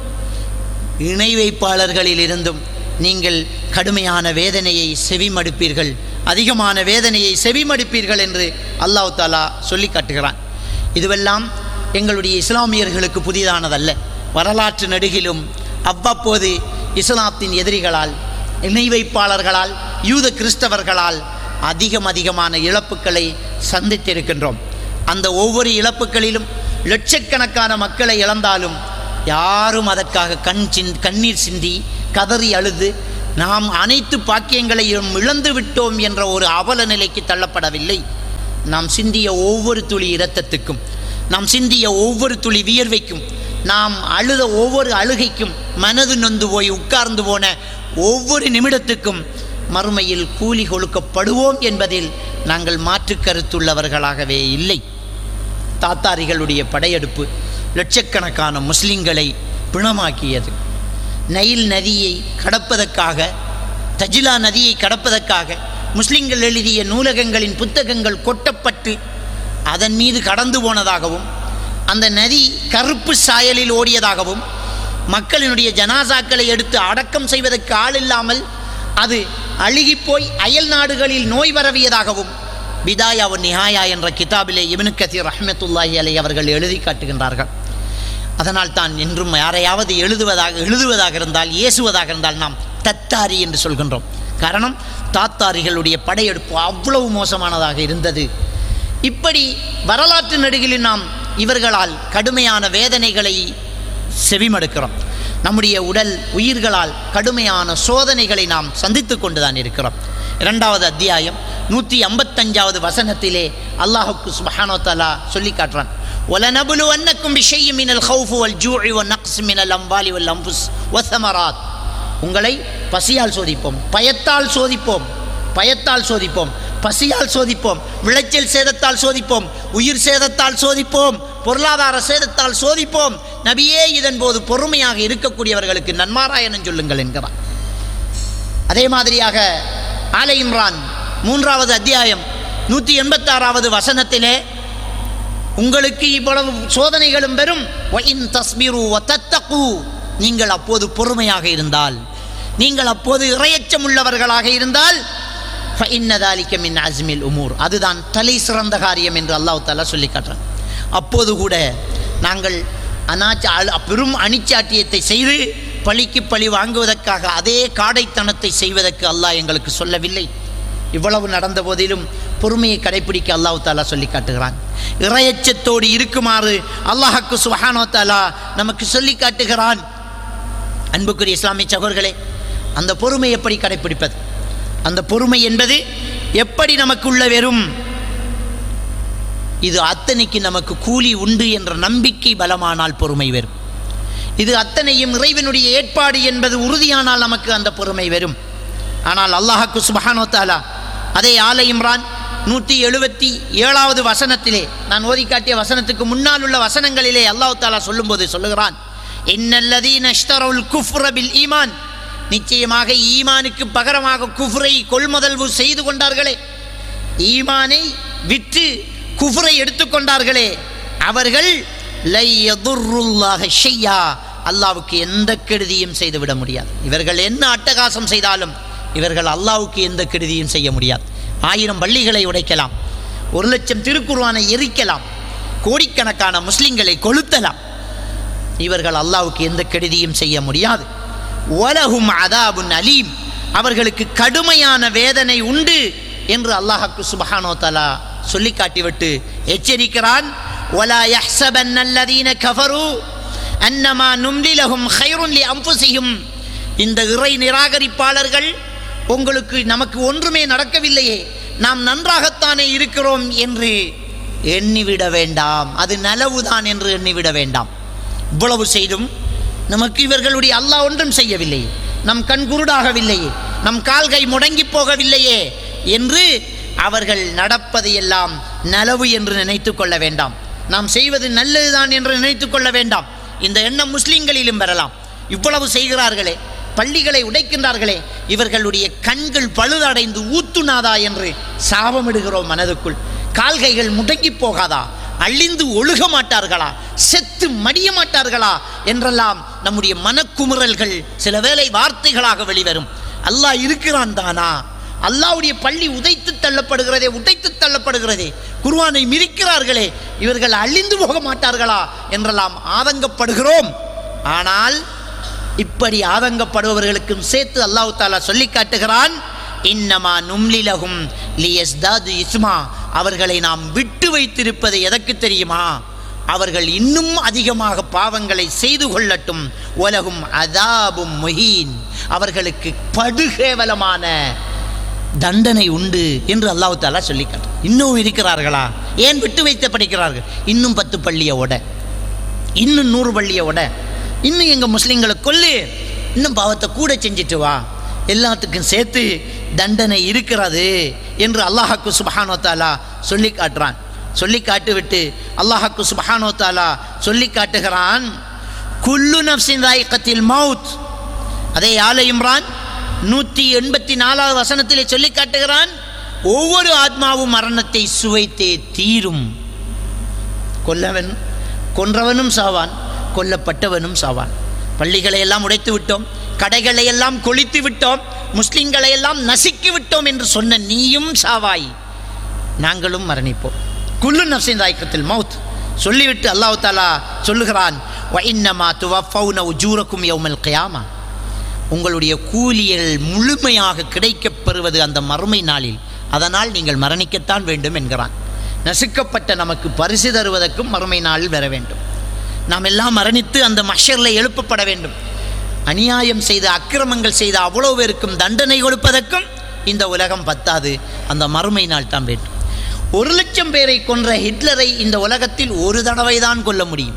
இணை வைப்பாளர்களிலிருந்தும் நீங்கள் கடுமையான வேதனையை செவிமடுப்பீர்கள், அதிகமான வேதனையை செவிமடுப்பீர்கள் என்று அல்லாஹ் தாலா சொல்லி காட்டுகிறான். இதுவெல்லாம் எங்களுடைய இஸ்லாமியர்களுக்கு புதிதானதல்ல. வரலாற்று நெடுகிலும் அவ்வப்போது இஸ்லாத்தின் எதிரிகளால், இணை வைப்பாளர்களால், யூத கிறிஸ்தவர்களால் அதிகம் அதிகமான இழப்புக்களை சந்தித்திருக்கின்றோம். அந்த ஒவ்வொரு இழப்புகளிலும் லட்சக்கணக்கான மக்களை இழந்தாலும் யாரும் அதற்காக கண் சிந் கண்ணீர் சிந்தி கதறி அழுது நாம் அனைத்து பாக்கியங்களையும் இழந்து விட்டோம் என்ற ஒரு அவல நிலைக்கு தள்ளப்படவில்லை. நாம் சிந்திய ஒவ்வொரு துளி இரத்தத்துக்கும், நாம் சிந்திய ஒவ்வொரு துளி வியர்வைக்கும், நாம் அழுத ஒவ்வொரு அழுகைக்கும், மனது நொந்து போய் உட்கார்ந்து போன ஒவ்வொரு நிமிடத்துக்கும் மறுமையில் கூலி கொடுக்கப்படுவோம் என்பதில் நாங்கள் மாற்று கருத்துள்ளவர்களாகவே இல்லை. தாத்தாரிகளுடைய படையெடுப்பு லட்சக்கணக்கான முஸ்லிம்களை பிணமாக்கியது. நைல் நதியை கடப்பதற்காக, தஜிலா நதியை கடப்பதற்காக முஸ்லிம்கள் எழுதிய நூலகங்களின் புத்தகங்கள் கொட்டப்பட்டு அதன் மீது கடந்து போனதாகவும், அந்த நதி கருப்பு சாயலில் ஓடியதாகவும், மக்களினுடைய ஜனாசாக்களை எடுத்து அடக்கம் செய்வதற்கு ஆள் இல்லாமல் அது அழுகிப்போய் அயல் நாடுகளில் நோய் பரவியதாகவும் பிதாயா வ நிஹாயா என்ற கிதாபிலே இப்னு கதீர் ரஹ்மத்துல்லாஹி அலைஹி அவர்கள் எழுதி காட்டுகின்றார்கள். அதனால் தான் என்றும் யாரையாவது எழுதுவதாக எழுதுவதாக இருந்தால், ஏசுவதாக இருந்தால் நாம் தத்தாரி என்று சொல்கின்றோம். காரணம், தாத்தாரிகளுடைய படையெடுப்பு அவ்வளவு மோசமானதாக இருந்தது. இப்படி வரலாற்று நெடுகில் நாம் இவர்களால் கடுமையான வேதனைகளை செவிமடுக்கிறோம். நம்முடைய உடல் உயிர்களால் கடுமையான சோதனைகளை நாம் சந்தித்து கொண்டுதான் இருக்கிறோம். இரண்டாவது அத்தியாயம் நூற்றி ஐம்பத்தஞ்சாவது வசனத்திலே அல்லாஹ்வுக்கு சுப்ஹானஹு வ தஆலா சொல்லி காட்டுறான், வலனபுலுவன்னக்கும் பிஷைஇம் மினல் ஹௌஃபி வல் ஜூஇ வ நக்ஸ் மினல் அம்வாலி வல் அன்ஃபுஸ் வஸமராத், உங்களை பசியால் சோதிப்போம், பயத்தால் சோதிப்போம், பயத்தால் சோதிப்போம், பசியால் சோதிப்போம், விளைச்சல் சேதத்தால் சோதிப்போம், உயிர் சேதத்தால் சோதிப்போம், பொருளாதார சேதத்தால் சோதிப்போம். நபியே, இதன் போது பொறுமையாக இருக்கக்கூடியவர்களுக்கு நன்மாராயணம் சொல்லுங்கள் என்கிறார். அதே மாதிரியாக ஆல இம்ரான் மூன்றாவது அத்தியாயம் நூற்றி எண்பத்தி ஆறாவது வசனத்திலே உங்களுக்கு இவ்வளவு சோதனைகளும் பெறும், நீங்கள் அப்போது பொறுமையாக இருந்தால், நீங்கள் அப்போது இறையச்சம் உள்ளவர்களாக இருந்தால், அதுதான் தலை சிறந்த காரியம் என்று அல்லாஹ் தஆலா சொல்லி காட்டுறான். அப்போது கூட நாங்கள் அநாச்ச பெரும் அணிச்சாட்டியத்தை செய்து பழிக்கு பழி வாங்குவதற்காக அதே காடைத்தனத்தை செய்வதற்கு அல்லாஹ் எங்களுக்கு சொல்லவில்லை. இவ்வளவு நடந்த போதிலும் பொறுமையை கடைபிடிக்க அல்லாஹ் தஆலா சொல்லி காட்டுகிறான். இறையச்சத்தோடு இருக்குமாறு அல்லாஹ்வுக்கு சுப்ஹானஹு வ தஆலா நமக்கு சொல்லி காட்டுகிறான். அன்புக்குரிய இஸ்லாமிய சகோதரர்களே, அந்த பொறுமை எப்படி கடைபிடிப்பது? அந்த பொறுமை என்பது எப்படி நமக்குள்ள வெறும் இது அத்தனைக்கு நமக்கு கூலி உண்டு என்ற நம்பிக்கை பலமானால் பொறுமை வரும். இது அத்தனையும் இறைவனுடைய ஏற்பாடு என்பது உறுதியானால் நமக்கு அந்த பொறுமை வரும். ஆனால் அல்லாஹ்வுக்கு சுப்ஹானஹு வ தஆலா அதே ஆல இம்ரான் நூற்றி எழுபத்தி ஏழாவது வசனத்திலே, நான் ஓதி காட்டிய வசனத்துக்கு முன்னால் உள்ள வசனங்களிலே அல்லாஹ் தஆலா சொல்லும்போது சொல்லுகிறான், இன்னல்லதீன இஷ்தரவுல் குஃப்ர பில் ஈமான், நிச்சயமாக ஈமானுக்கு பகரமாக குஃப்ரை கொள்முதல்வு செய்து கொண்டார்களே, ஈமானை விற்று குஃப்ரை எடுத்துக்கொண்டார்களே, அவர்கள் லை யதுர்ருல்லாஹ ஷையா, அல்லாஹ்வுக்கு எந்த கெடுதியும் செய்துவிட முடியாது. இவர்கள் என்ன அட்டகாசம் செய்தாலும் இவர்கள் அல்லாஹ்வுக்கு எந்த கெடுதியும் செய்ய முடியாது. ஆயிரம் பள்ளிகளை உடைக்கலாம், ஒரு லட்சம் திருக்குர்ஆனை எரிக்கலாம், கோடிக்கணக்கான முஸ்லிம்களை கொளுத்தலாம், இவர்கள் அல்லாஹ்வுக்கு எந்த கெடுதியும் செய்ய முடியாது. வலஹும் அதாபுன் அலீம், அவர்களுக்கு கடுமையான வேதனை உண்டு என்று அல்லாஹ்வுக்கு சுப்ஹானஹு வ தஆலா சொல்லி காட்டிவிட்டு எச்சரிக்கிறான். வலா யஹ்ஸபன்னல்லதீன கஃபரு அன்னமா நும்லி லஹும் கைருன் லிஅன்ஃபுஸிஹிம், இந்த இறை நிராகரிப்பாளர்கள் உங்களுக்கு நமக்கு ஒன்றுமே நடக்கவில்லையே, நாம் நன்றாகத்தானே இருக்கிறோம் என்று எண்ணிவிட வேண்டாம், அது நலவுதான் என்று எண்ணிவிட வேண்டாம். இவ்வளவு செய்தும் நமக்கு இவர்களுடைய அல்லாஹ் ஒன்றும் செய்யவில்லையே, நம் கண் குருடாகவில்லையே, நம் கால்கை முடங்கி போகவில்லையே என்று அவர்கள் நடப்பதையெல்லாம் நலவு என்று நினைத்து கொள்ள வேண்டாம், நாம் செய்வது நல்லதுதான் என்று நினைத்து கொள்ள வேண்டாம். இந்த எண்ணம் முஸ்லிம்களிலும் வரலாம். இவ்வளவு செய்கிறார்களே, பள்ளிகளை உடைக்கின்றார்களே, இவர்களுடைய கண்கள் பழுதடைந்து ஊத்துனாதா என்று சாபமிடுகிறோம் மனதுக்குள். கால்கைகள் முடங்கி போகாதா, அழிந்து ஒழுக மாட்டார்களா, செத்து மடிய மாட்டார்களா என்றெல்லாம் நம்முடைய மனக்குமுறல்கள் சில வேளை வார்த்தைகளாக வெளிவரும். அல்லாஹ் இருக்கிறான் தானா, அல்லாஹ்வுடைய பள்ளி உதைத்து தள்ளப்படுகிறதே உடைத்து தள்ளப்படுகிறதே, குர்ஆனை மிதிக்கிறார்களே, இவர்கள் அழிந்து போக மாட்டார்களா என்றெல்லாம் ஆதங்கப்படுகிறோம். ஆனால் இப்படி ஆதங்கப்படுபவர்களுக்கும் சேர்த்து அல்லாஹ் தஆலா சொல்லி காட்டுகிறான், இன்னமா நும்லிலஹும் லியஸ்தாது இஸ்மா, அவர்களை நாம் விட்டு வைத்திருப்பது எதற்கு தெரியுமா, அவர்கள் இன்னும் அதிகமாக பாவங்களை செய்து கொள்ளட்டும். வலஹும் அதாபும் முஹீன், அவர்களுக்கு படுகேவலமான தண்டனை உண்டு என்று அல்லாஹ் தஆலா சொல்லி காட்டுறான். இன்னும் இருக்கிறார்களா, ஏன் விட்டு வைத்து படிக்கிறார்கள்? இன்னும் பத்து பள்ளியை உட, இன்னும் நூறு பள்ளியை உட, இன்னும் எங்கள் முஸ்லீம்களை கொல்லு, இன்னும் பாவத்தை கூட செஞ்சுட்டு வா, எல்லாத்துக்கும் சேர்த்து தண்டனை இருக்கிறது என்று அல்லாஹ்வுக்கு சுப்ஹானஹு வ தஆலா சொல்லி காட்டுறான். சொல்லி காட்டுவிட்டு அல்லாஹ்வுக்கு சுப்ஹானஹு வ தஆலா சொல்லி காட்டுகிறான், குல்லு நஃப்ஸின் ذائقத்தில் மௌத். அதே ஆல இம்ரான் நூற்றி எண்பத்தி நாலாவது வசனத்திலே சொல்லி காட்டுகிறான், ஒவ்வொரு ஆத்மாவும் மரணத்தை சுவைத்தே தீரும். கொல்லவன் கொன்றவனும் சாவான், கொல்லப்பட்டவனும் சாவான். பள்ளிகளை எல்லாம் உடைத்து விட்டோம், கடைகளை எல்லாம் கொளித்து விட்டோம், முஸ்லிம்களை எல்லாம் நசுக்கி விட்டோம் என்று சொன்ன நீயும் சாவாய், நாங்களும் மரணிப்போம். குல்லு நஃப்ஸின் ذائقத்தில் மௌத் சொல்லிவிட்டு அல்லாஹ் தஆலா சொல்லுகிறான், வ இன்னமா துவஃபௌன உஜூரக்கும் யௌமல் கியாமா, உங்களுடைய கூலிகள் முழுமையாக கிடைக்கப் பெறுவது அந்த மறுமை நாளில், அதனால் நீங்கள் மரணிக்கத்தான் வேண்டும் என்கிறான். நசுக்கப்பட்ட நமக்கு பரிசு தருவதற்கும் மறுமை நாளில் வர வேண்டும். நாம் எல்லாம் மரணித்து அந்த மஹ்ஷரில் எழுப்பப்பட வேண்டும். அநியாயம் செய்த அக்கிரமங்கள் செய்த அவ்வளவு பேருக்கும் தண்டனை கொடுப்பதற்கும் இந்த உலகம் பத்தாது, அந்த மறுமை நாள் தான் வேண்டும். ஒரு லட்சம் பேரை கொன்ற ஹிட்லரை இந்த உலகத்தில் ஒரு தடவை தான் கொல்ல முடியும்.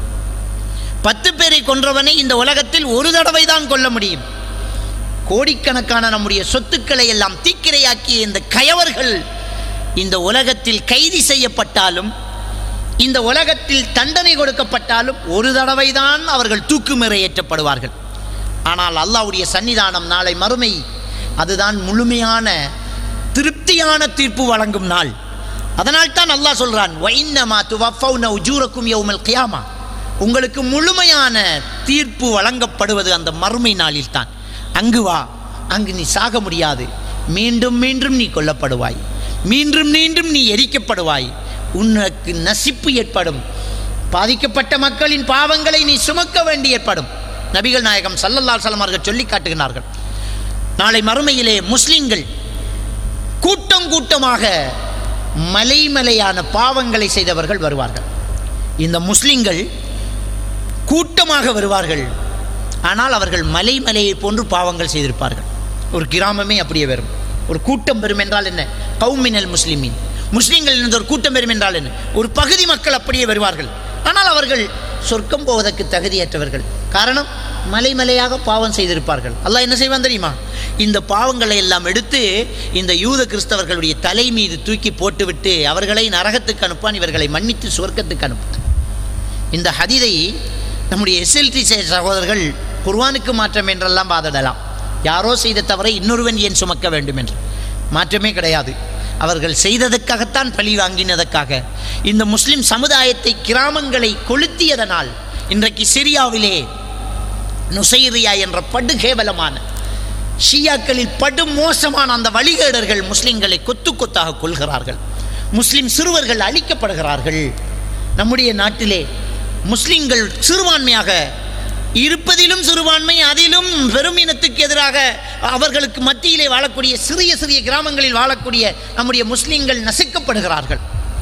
பத்து பேரை கொன்றவனை இந்த உலகத்தில் ஒரு தடவை தான் கொல்ல முடியும். கோடிக்கணக்கான நம்முடைய சொத்துக்களை எல்லாம் தீக்கிரையாக்கிய இந்த கயவர்கள் இந்த உலகத்தில் கைது செய்யப்பட்டாலும், இந்த உலகத்தில் தண்டனை கொடுக்கப்பட்டாலும் ஒரு தடவை தான் அவர்கள் தூக்குமறை ஏற்றப்படுவார்கள். ஆனால் அல்லாஹ்வுடைய சன்னிதானம் நாளை மறுமை, அதுதான் முழுமையான திருப்தியான தீர்ப்பு வழங்கும் நாள். அதனால் தான் அல்லாஹ் சொல்றான், வைன்னமா துவஃபௌன உஜூரக்கும் யௌமல் கியாமா, உங்களுக்கு முழுமையான தீர்ப்பு வழங்கப்படுவது அந்த மறுமை நாளில் தான். அங்கு வா, அங்கு நீ சாக முடியாது, மீண்டும் மீண்டும் நீ கொல்லப்படுவாய், மீண்டும் மீண்டும் நீ எரிக்கப்படுவாய், உனக்கு நசிப்பு ஏற்படும், பாதிக்கப்பட்ட மக்களின் பாவங்களை நீ சுமக்க வேண்டி ஏற்படும். நபிகள் நாயகம் ஸல்லல்லாஹு அலைஹி வஸல்லம் அவர்கள் சொல்லி காட்டுகிறார்கள், நாளை மறுமையிலே முஸ்லிம்கள் கூட்டம் கூட்டமாக மலைமலையான பாவங்களை செய்தவர்கள் வருவார்கள். இந்த முஸ்லிம்கள் கூட்டமாக வருவார்கள், ஆனால் அவர்கள் மலை மலையை போன்று பாவங்கள் செய்திருப்பார்கள். ஒரு கிராமமே அப்படியே வரும். ஒரு கூட்டம் பெறும் என்றால் என்ன? கௌமினல் முஸ்லிமின், முஸ்லிம்கள் என்ற ஒரு கூட்டம் பெறும் என்றால் என்ன? ஒரு பகுதி மக்கள் அப்படியே வருவார்கள், ஆனால் அவர்கள் சொர்க்கம் போவதற்கு தகுதியற்றவர்கள். காரணம், மலை மலையாக பாவம் செய்திருப்பார்கள். அல்லாஹ் என்ன செய்வான் தெரியுமா? இந்த பாவங்களை எல்லாம் எடுத்து இந்த யூத கிறிஸ்தவர்களுடைய தலை மீது தூக்கி போட்டுவிட்டு அவர்களை நரகத்துக்கு அனுப்பான், இவர்களை மன்னித்து சொர்க்கத்துக்கு அனுப்பான். இந்த ஹதீதை நம்முடைய எஸ்எல்டி சகோதரர்கள் குர்ஆனுக்கு மாற்றம் என்றெல்லாம் வாதிடலாம். யாரோ செய்த தவறை இன்னொருவன் ஏன் சுமக்க வேண்டும் என்று. மாற்றமே கிடையாது. அவர்கள் செய்ததற்காகத்தான் பழி வாங்கினதற்காக இந்த முஸ்லிம் சமுதாயத்தை கிராமங்களை கொளுத்தியதனால் இன்றைக்கு சிரியாவிலே நுசைரியா என்ற படுகேவலமான ஷியாக்களில் படு மோசமான அந்த வழிகேடர்கள் முஸ்லிம்களை கொத்து கொத்தாக கொள்கிறார்கள். முஸ்லிம் சிறுவர்கள் அழிக்கப்படுகிறார்கள். நம்முடைய நாட்டிலே முஸ்லிம்கள் சிறுபான்மையாக இருப்பதிலும் சிறுபான்மை, அதிலும் பெரும் இனத்துக்கு எதிராக அவர்களுக்கு மத்தியிலே வாழக்கூடிய சிறிய சிறிய கிராமங்களில் வாழக்கூடிய நம்முடைய முஸ்லிம்கள் நசுக்கப்படுகிறார்கள்.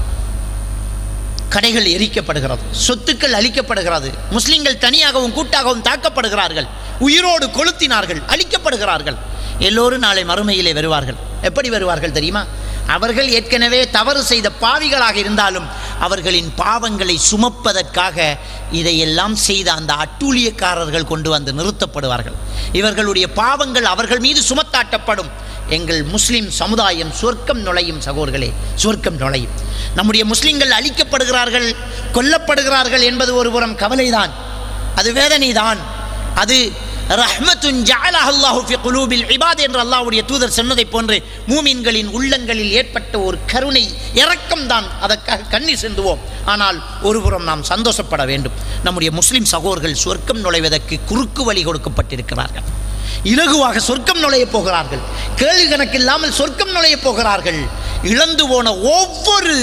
கடைகள் எரிக்கப்படுகிறது, சொத்துக்கள் அழிக்கப்படுகிறது, முஸ்லிம்கள் தனியாகவும் கூட்டாகவும் தாக்கப்படுகிறார்கள், உயிரோடு கொளுத்தினார்கள், அழிக்கப்படுகிறார்கள். எல்லோரும் நாளை மறுமையிலே வருவார்கள். எப்படி வருவார்கள் தெரியுமா? அவர்கள் ஏற்கனவே தவறு செய்த பாவிகளாக இருந்தாலும் அவர்களின் பாவங்களை சுமப்பதற்காக இதையெல்லாம் செய்த அந்த அட்டூழியக்காரர்கள் கொண்டு வந்து நிறுத்தப்படுவார்கள். இவர்களுடைய பாவங்கள் அவர்கள் மீது சுமத்தாட்டப்படும். எங்கள் முஸ்லிம் சமுதாயம் சொர்க்கம் நுழையும். சகோதரர்களே, சொர்க்கம் நுழையும். நம்முடைய முஸ்லிம்கள் அழிக்கப்படுகிறார்கள், கொல்லப்படுகிறார்கள் என்பது ஒரு புறம் கவலைதான், அது வேதனைதான். அது ரஹ்மத்துன் ஜஅலஹு அல்லாஹு ஃபி குலூபில் இபாத் என்று அல்லாஹ்வுடைய தூதர் சொன்னதை போன்று மூமின்களின் உள்ளங்களில் ஏற்பட்ட ஒரு கருணை இரக்கம் தான். அதற்காக கண்ணீர் சிந்துவோம். ஆனால் ஒருபுறம் நாம் சந்தோஷப்பட வேண்டும். நம்முடைய முஸ்லிம் சகோதரர்கள் சொர்க்கம் நுழைவதற்கு குறுக்கு வழி கொடுக்கப்பட்டிருக்கிறார்கள். இலகுவாக சொர்க்கம் நுழைய போகிறார்கள். கேள்வி கணக்கில்லாமல் சொர்க்கம் நுழைய போகிறார்கள். இழந்து போன ஒவ்வொரு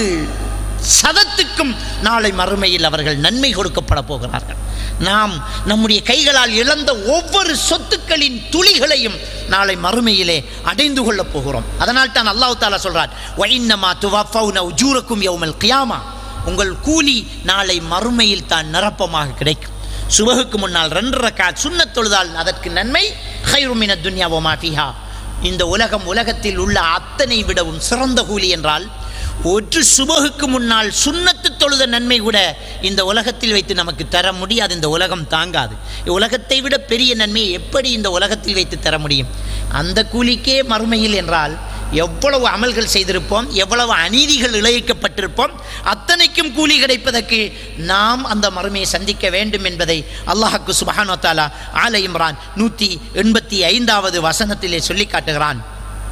சதத்துக்கும் நாளை மறுமையில் அவர்கள் நன்மை கொடுக்கப்பட போகிறார்கள். நாம் நம்முடைய கைகளால் இழந்த ஒவ்வொரு சொத்துக்களின் துளிகளையும் நாளை மறுமையிலே அடைந்து கொள்ளப் போகிறோம். அதனால் தான் அல்லாஹ் தஆலா சொல்றார், வஇன்னமா துவஃபௌன உஜூரக்கும் யௌமல் கியாமா, உங்கள் கூலி நாளை மறுமையில் தான் நிரப்பமாக கிடைக்கும். சுபஹுக்கு முன்னால் ரெண்டு ரக்காத் சுன்னத் தொழுதால் அதற்கு நன்மை. கைரு மினத் துன்யா வமா ஃபீஹா, இந்த உலகம் உலகத்தில் உள்ள அத்தனை விடவும் சிறந்த கூலி என்றால் ஒரு சுபஹுக்கு முன்னால் சுன்னத்து தொழுத நன்மை கூட இந்த உலகத்தில் வைத்து நமக்கு தர முடியாது. இந்த உலகம் தாங்காது. உலகத்தை விட பெரிய நன்மை எப்படி இந்த உலகத்தில் வைத்து தர முடியும்? அந்த கூலிக்கே மறுமையில் என்றால் எவ்வளவு அமல்கள் செய்திருப்போம், எவ்வளவு அநீதிகள் இழைக்கப்பட்டிருப்போம், அத்தனைக்கும் கூலி கிடைப்பதற்கு நாம் அந்த மறுமையை சந்திக்க வேண்டும் என்பதை அல்லாஹ்வுக்கு சுப்ஹானஹு வ தஆலா ஆல இம்ரான் நூற்றி எண்பத்தி ஐந்தாவது வசனத்திலே சொல்லி காட்டுகிறான்.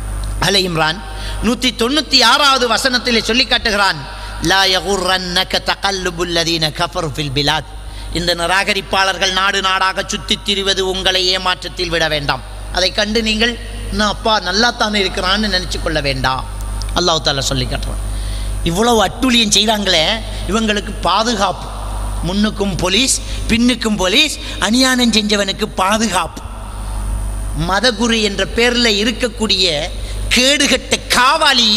ஆல இம்ரான் நூற்றி தொண்ணூற்றி ஆறாவது வசனத்திலே சொல்லி காட்டுகிறான், லா யகுர்ரன்னக தகல்லுபுல் லதீன கஃபரு ஃபில் பிலாத், இந்த நிராகரிப்பாளர்கள் நாடு நாடாக சுற்றித் திரிவது உங்களை ஏமாற்றத்தில் விட வேண்டாம். அதை கண்டு நீங்கள் நான் அப்பா நல்லா தானே இருக்கிறான்னு நினச்சி கொள்ள வேண்டாம். அல்லாஹ் தஆலா சொல்லி காட்டுறான். இவ்வளவு அட்டூழியம் செய்கிறாங்களே, இவங்களுக்கு பாதுகாப்பு. முன்னுக்கும் போலீஸ், பின்னுக்கும் போலீஸ், அநியாயம் செஞ்சவனுக்கு பாதுகாப்பு. மதகுரு என்ற பேரில் இருக்கக்கூடிய கேடுகட்ட காவாலி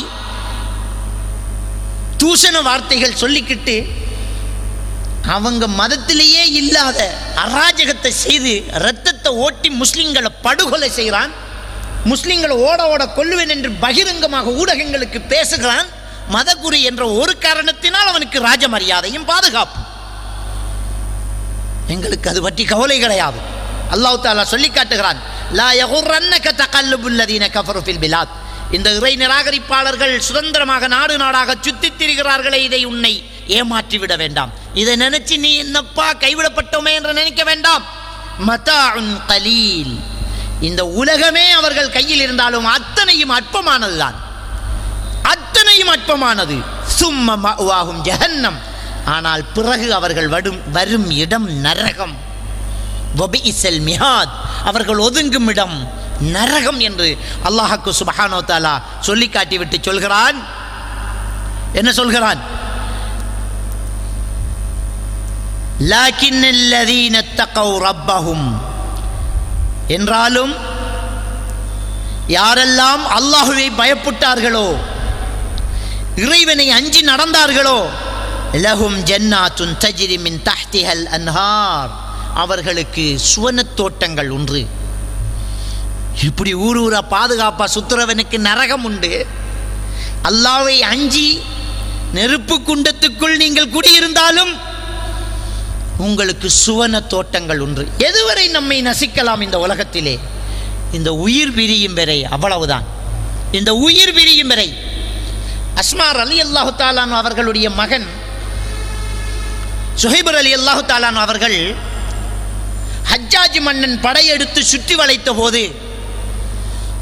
தூஷண வார்த்தைகள் சொல்லிக்கிட்டு அவங்க மதத்திலேயே இல்லாத அராஜகத்தை செய்து இரத்தத்தை ஓட்டி முஸ்லிம்களை படுகொலை செய்கிறான். முஸ்லிம்களை ஓட ஓட கொல்லுவேன் என்று பகிரங்கமாக ஊடகங்களுக்கு பேசுகிறான். மதகுரு என்ற ஒரு காரணத்தினால் அவனுக்கு ராஜ மரியாதையும் பாதுகாப்பு. எங்களுக்கு அது பற்றி கவலை கிடையாது. அல்லாஹ் தஆலா சொல்லி காட்டுகிறான், லா யகுர்ரன்னக தகல்லுபுல் லதீன கஃபரு ஃபில் பிலாத், இந்த இறை நிராகரிப்பாளர்கள் சுதந்திரமாக நாடு நாடாக சுத்தித் திரிகிறார்களே, இதை உன்னை ஏமாற்றி விட வேண்டாம். இதை நினைச்சு நீ என்னப்பா கைவிடப்பட்டோமே என்று நினைக்க வேண்டாம். மதாஉன் கலீல், இந்த உலகமே அவர்கள் கையில் இருந்தாலும் அத்தனையும் அற்பமானதுதான், அத்தனையும் அற்பமானது. சும்ம மஅவாஹும் ஜஹன்னம், ஆனால் பிறகு அவர்கள் வரும் வரும் இடம் நரகம். வபிஇஸல் மிஹாத், அவர்கள் ஒதுங்கும் இடம் நரகம் என்று அல்லாஹ்வுக்கு சுப்ஹானஹு வ தஆலா சொல்லி காட்டிவிட்டு சொல்கிறான். என்ன சொல்கிறான்? லாக்கின்னல்லதீன தகவ் ரப்பஹும், என்றாலும் யாரெல்லாம் அல்லாஹ்வை பயப்பட்டார்களோ, இறைவனை அஞ்சி நடந்தார்களோ, லஹும் ஜன்னாத்துன் தஜ்ரி மின் தஹ்திஹல் அன்ஹார், அவர்களுக்கு சுவனத் தோட்டங்கள் உண்டு. இப்படி ஊர் ஊரா பாதுகாப்பா சுத்துறவனுக்கு நரகம் உண்டு. அல்லாஹ்வை அஞ்சி நெருப்பு குண்டத்துக்குள் நீங்கள் குடியிருந்தாலும் உங்களுக்கு சுவன தோட்டங்கள் உண்டு. எதுவரை நம்மை நசிக்கலாம் இந்த உலகத்திலே? இந்த உயிர் பிரியும் வரை, அவ்வளவுதான். இந்த உயிர் பிரியும் வரை. அஸ்மா ரலியல்லாஹு தஆலா அவர்களுடைய மகன் சுஹைப் ரலியல்லாஹு தஆலா அவர்கள் ஹஜ்ஜாஜ் மன்னன் படையெடுத்து சுற்றி வளைத்த போது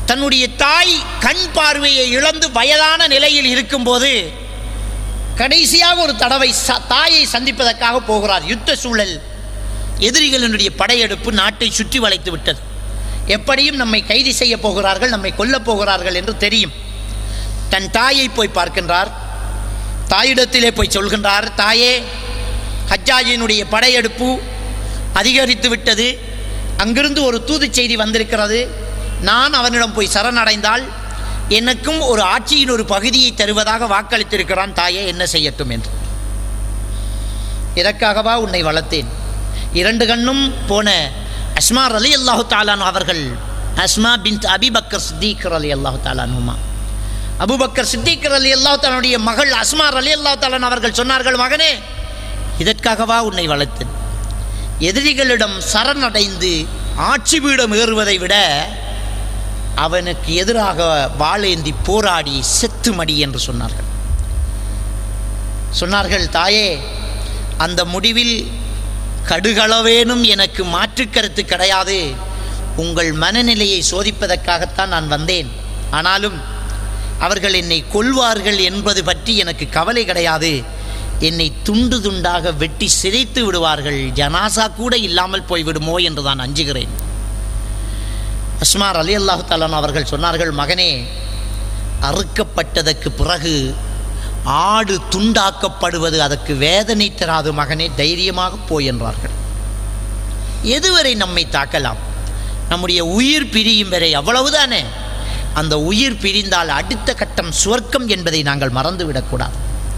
தன்னுடைய தாய் கண் பார்வையை இழந்து வயதான நிலையில் இருக்கும்போது கடைசியாக ஒரு தடவை தாயை சந்திப்பதற்காக போகிறார். யுத்த சூழல், எதிரிகளினுடைய படையெடுப்பு நாட்டை சுற்றி வளைத்து விட்டது. எப்படியும் நம்மை கைது செய்ய போகிறார்கள், நம்மை கொல்லப் போகிறார்கள் என்று தெரியும். தன் தாயை போய் பார்க்கின்றார். தாயிடத்திலே போய் சொல்கின்றார், தாயே, ஹஜ்ஜாஜினுடைய படையெடுப்பு அதிகரித்து விட்டது, அங்கிருந்து ஒரு தூது செய்தி வந்திருக்கிறது, நான் அவனிடம் போய் சரணடைந்தால் எனக்கும் ஒரு ஆட்சியின் ஒரு பகுதியை தருவதாக வாக்களித்திருக்கிறான், தாயே என்ன செய்யட்டும் என்று. இதற்காகவா உன்னை வளர்த்தேன். இரண்டு கண்ணும் போன அஸ்மா ரலியல்லாஹு தஆலா அவர்கள், அஸ்மா பின்த் அபிபக்கர் சித்திக் ரலியல்லாஹு தஆலா அன்ஹுமா, அபூபக்கர் சித்திக் ரலியல்லாஹு தஆலாவுடைய மகள் அஸ்மா ரலியல்லாஹு தஆலா அவர்கள் சொன்னார்கள், மகனே, இதற்காகவா உன்னை வளர்த்தேன். எதிரிகளிடம் சரணடைந்து ஆட்சி பீடம் ஏறுவதை விட அவனுக்கு எதிராக வாளேந்தி போராடி செத்து மடி என்று சொன்னார்கள். சொன்னார்கள், தாயே, அந்த முடிவில் கடுகளவேனும் எனக்கு மாற்று கருத்து கிடையாது. உங்கள் மனநிலையை சோதிப்பதற்காகத்தான் நான் வந்தேன். ஆனாலும் அவர்கள் என்னை கொல்வார்கள் என்பது பற்றி எனக்கு கவலை கிடையாது. என்னை துண்டு துண்டாக வெட்டி சிதைத்து விடுவார்கள், ஜனாசா கூட இல்லாமல் போய்விடுமோ என்று நான் அஞ்சுகிறேன். அஸ்மா ரலியல்லாஹு தஆலா அவர்கள் சொன்னார்கள், மகனே, அறுக்கப்பட்டதற்கு பிறகு ஆடு துண்டாக்கப்படுவது அதற்கு வேதனை தராது மகனே, தைரியமாக போய் என்றார்கள். எதுவரை நம்மை தாக்கலாம்? நம்முடைய உயிர் பிரியும் வரை, அவ்வளவுதானே. அந்த உயிர் பிரிந்தால் அடுத்த கட்டம் சுவர்க்கம் என்பதை நாங்கள் மறந்துவிடக்கூடாது.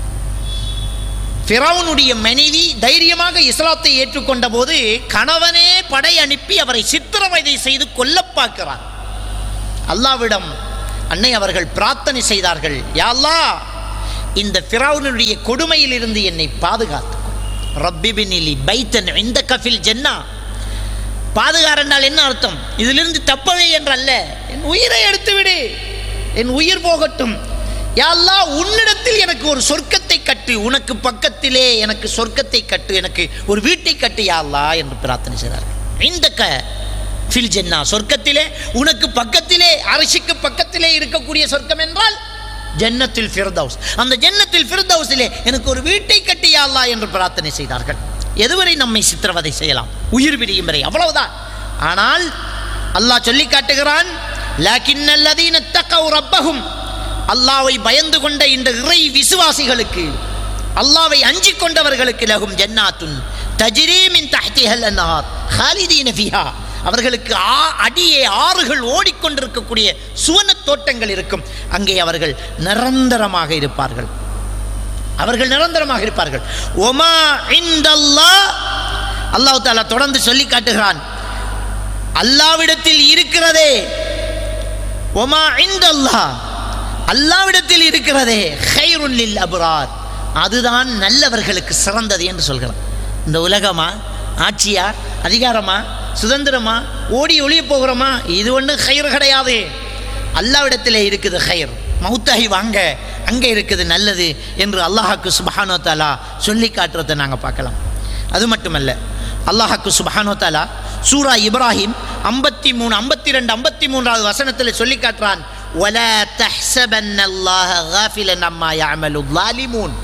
ஃபிரௌனுடைய மனைவி தைரியமாக இஸ்லாத்தை ஏற்றுக்கொண்ட போது கணவனே படை அனுப்பி அவரை சித்திரவதை செய்து கொல்ல பார்க்கிறார். அல்லாஹ்விடம் அன்னை அவர்கள் பிரார்த்தனை செய்தார்கள், யா அல்லாஹ், இந்த ஃபிரௌனுடைய கொடுமையில் இருந்து என்னை பாதுகாத்து. ரப்பி பினிலி பைத்தன் இந்தக ஃபில் ஜன்னா. பாதுகார் என்றால் என்ன அர்த்தம்? இதிலிருந்து தப்பவே என்றல்ல, என் உயிரை எடுத்து விடு, என் உயிர் போகட்டும். யா அல்லாஹ், உன்னிடத்தில் எனக்கு ஒரு சொர்க்கத்தை கட்டு, உனக்கு பக்கத்திலே எனக்கு சொர்க்கத்தை கட்டு, எனக்கு ஒரு வீட்டை கட்டு யா அல்லாஹ் என்று பிரார்த்தனை செய்தார்கள். இந்தக ஃபில் ஜன்னா, சொர்க்கத்திலே உனக்கு பக்கத்திலே, அரிசிக்கு பக்கத்திலே இருக்கக்கூடிய சொர்க்கம் என்றால் ஜன்னத்துல் ஃபிர்தௌஸ். அந்த ஜன்னத்துல் ஃபிர்தௌஸிலே எனக்கு ஒரு வீட்டை கட்டு யா அல்லாஹ் என்று பிரார்த்தனை செய்தார்கள். எதுவரை நம்மை சித்திரவதை செய்யலாம்? உயிர் பிரியும் வரை, அவ்வளவுதான். ஆனால் அல்லாஹ் சொல்லி காட்டுகிறான், லக்கின்னல்லதீன தகவ் ரப்பஹும், அல்லாஹ்வை பயந்து கொண்ட இந்த இறை விசுவாசிகளுக்கு, அல்லாஹ்வை அஞ்சிக் கொண்டவர்களுக்கு, லஹும் ஜன்னாத்துன் தஜ்ரீ மின் தஹ்திஹல் அன்ஹார் ஹாலிதீன ஃபீஹா, அவர்களுக்கு அடியே ஆறுகள் ஓடிக்கொண்டிருக்கக்கூடிய சுவன தோட்டங்கள் இருக்கும். அங்கே அவர்கள் நிரந்தரமாக இருப்பார்கள். அவர்கள் நிரந்தரமாக இருப்பார்கள். ஒமா இன்தல்லாஹ், அல்லாஹ் தஆலா தொடர்ந்து சொல்லி காட்டுகிறான், அல்லாஹ்விடத்தில் இருக்கிறதே, ஒமா இன்தல்லாஹ், அல்லாஹ்விடத்தில் இருக்கிறதே, கைருன் லில் அப்ரார், அதுதான் நல்லவர்களுக்கு சிறந்தது என்று சொல்கிறான். இந்த உலகமா, ஆட்சியா, அதிகாரமா, சுதந்திரமா, ஓடி ஒளிய போகிறோமா, இது ஒன்று கயிறு கிடையாது. அல்லாஹ்விடத்திலே இருக்குது கயிறு. மௌத்தாகி வாங்க, அங்கே இருக்குது நல்லது என்று அல்லாஹ்க்கு சுப்ஹானஹு வ தஆலா சொல்லி காட்டுறதை நாங்கள் பார்க்கலாம். அது மட்டுமல்ல, அல்லாஹ்க்கு சுப்ஹானஹு வ தஆலா சூரா இப்ராஹிம் ஐம்பத்தி மூணு ஐம்பத்தி ரெண்டு ஐம்பத்தி மூன்றாவது வசனத்தில் சொல்லி காட்டுறான், வலா தஹ்ஸபன்னல்லாஹ காஃபிலன் அம்மா யஅமலு ஸாலிமூன்,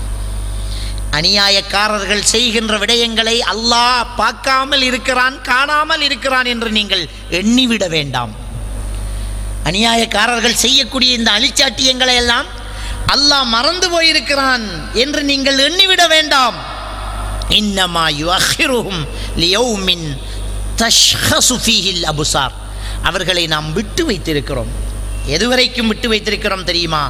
அநியாயக்காரர்கள் செய்கின்ற விடயங்களை அல்லாஹ் பார்க்காமல் இருக்கிறான், காணாமல் இருக்கிறான் என்று நீங்கள் எண்ணிவிட வேண்டாம். அநியாயக்காரர்கள் செய்யக்கூடிய இந்த அழிச்சாட்டியங்களை எல்லாம் அல்லாஹ் மறந்து போயிருக்கிறான் என்று நீங்கள் எண்ணிவிட வேண்டாம். இன்னமா யுஅখিরুஹும் லியௌமின் தஷ்ஹசு ஃபீஹில் அப்சார், அவர்களை நாம் விட்டு வைத்திருக்கிறோம். எதுவரைக்கும் விட்டு வைத்திருக்கிறோம் தெரியுமா?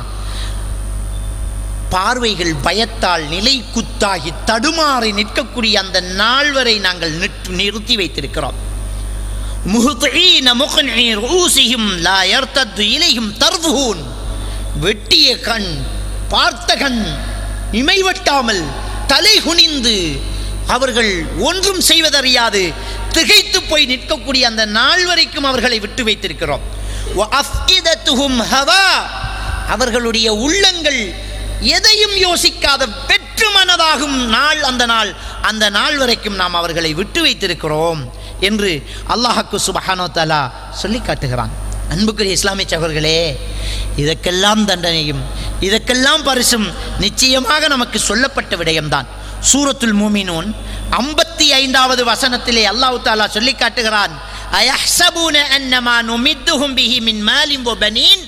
பார்வைகள் பயத்தால் நிலை குத்தாகி தடுமாறி நிற்கக்கூடிய அந்த நாள் வரை நாங்கள் நிறுத்தி வைத்திருக்கிறோம். முஹ்தீன முக்னி ரூஸிஹிம் லா யர்தது இலைஹிம் தர்ஃபுன், வெட்டிய கண், பார்த்த கண் இமைவட்டாமல் தலை குனிந்து அவர்கள் ஒன்றும் செய்வதறியாது திகைத்து போய் நிற்கக்கூடிய அந்த நாள் வரைக்கும் அவர்களை விட்டு வைத்திருக்கிறோம். வஅஃஇதத்துஹும் ஹவா, அவர்களுடைய உள்ளங்கள் எதையும் யோசிக்காத வெற்று மனதாகும் நாள் அந்த நாள், அந்த நாள் வரைக்கும் நாம் அவர்களை விட்டு வைத்திருக்கிறோம் என்று அல்லாஹ்க்கு சுப்ஹானஹு வ தஆலா சொல்லி காட்டுகிறான். அன்புக்குரிய இஸ்லாமிய சகோதரர்களே, இதற்கெல்லாம் தண்டனையும் இதற்கெல்லாம் பரிசும் நிச்சயமாக நமக்கு சொல்லப்பட்ட விடயம்தான். சூரத்துல் மூமினூன் ஐம்பத்தி ஐந்தாவது வசனத்திலே அல்லாஹ் தஆலா சொல்லி காட்டுகிறான், அயஹ்சபூன அன்னமா நுமித்துஹும் பிஹி மின் மாலின் வ பனீன்.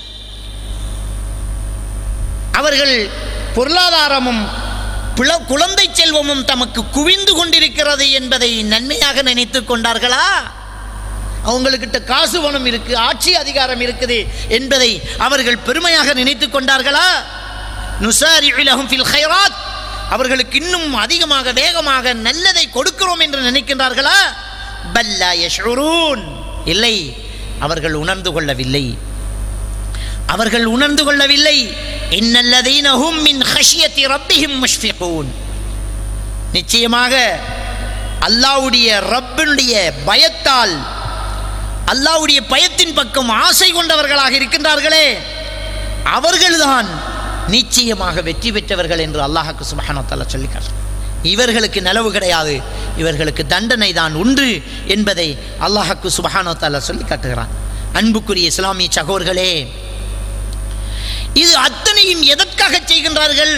அவர்கள் பொருளாதாரமும் குழந்தை செல்வமும் தமக்கு குவிந்து கொண்டிருக்கிறது என்பதை நன்மையாக நினைத்து கொண்டார்களா? அவங்களுக்கிட்ட காசு பணம் இருக்கு, ஆட்சி அதிகாரம் இருக்குது என்பதை அவர்கள் பெருமையாக நினைத்து கொண்டார்களா? நுசாரிஉ லஹும் ஃபில் கைராத், அவர்களுக்கு இன்னும் அதிகமாக வேகமாக நல்லதை கொடுக்கிறோம் என்று நினைக்கின்றார்களா? பல்லா யஷ்உரூன், இல்லை, அவர்கள் உணர்ந்து கொள்ளவில்லை. அவர்கள் உணர்ந்து கொள்ளவில்லை. இன்னல்லதீன ஹும் மின் ஹஷ்யத்தி ரப்பிஹிம் முஷ்ஃபிகூன், நிச்சயமாக அல்லாஹ்வுடைய ரப்பினுடைய பயத்தால், அல்லாஹ்வுடைய பயத்தின் பக்கம் ஆசை கொண்டவர்களாக இருக்கின்றார்களே, அவர்கள்தான் நிச்சயமாக வெற்றி பெற்றவர்கள் என்று அல்லாஹ் சுப்ஹானஹு வ தஆலா சொல்லிக்கார். இவர்களுக்கு நலவு கிடையாது, இவர்களுக்கு தண்டனை தான் உண்டு என்பதை அல்லாஹ் சுப்ஹானஹு வ தஆலா சொல்லி காட்டுகிறான். அன்புக்குரிய இஸ்லாமிய சகோதரர்களே, இது அத்தனையும் எதற்காக செய்கின்றார்கள்?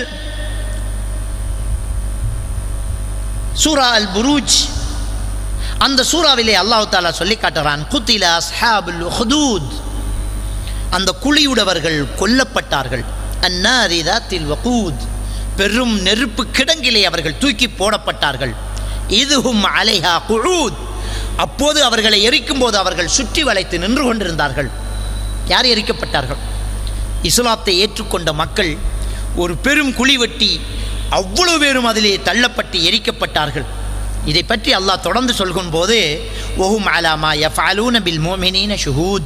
சூரா அல் புரூஜ், அந்த சூறாவிலே அல்லாஹ் தஆலா சொல்லி காட்டுகிறான், குத்தில அஸ்ஹாபுல் உஹ்தூத், அந்த குழியுடவர்கள் கொல்லப்பட்டார்கள். அன்னாரி தாத்தில் வகூத், பெரும் நெருப்பு கிடங்கிலே அவர்கள் தூக்கி போடப்பட்டார்கள். இதுஹும் அலைஹா குஊத், அப்போது அவர்களை எரிக்கும் போது அவர்கள் சுற்றி வளைத்து நின்று கொண்டிருந்தார்கள். யார் எரிக்கப்பட்டார்கள்? இஸ்லாத்தை ஏற்றுக்கொண்ட மக்கள் ஒரு பெரும் குழி வெட்டி அவ்வளவு பேரும் அதிலே தள்ளப்பட்டு எரிக்கப்பட்டார்கள். இதை பற்றி அல்லாஹ் தொடர்ந்து சொல்கும் போது, வஹும் அலா மா யஃஅலூன பில் முஃமினீன ஷுஹூத்,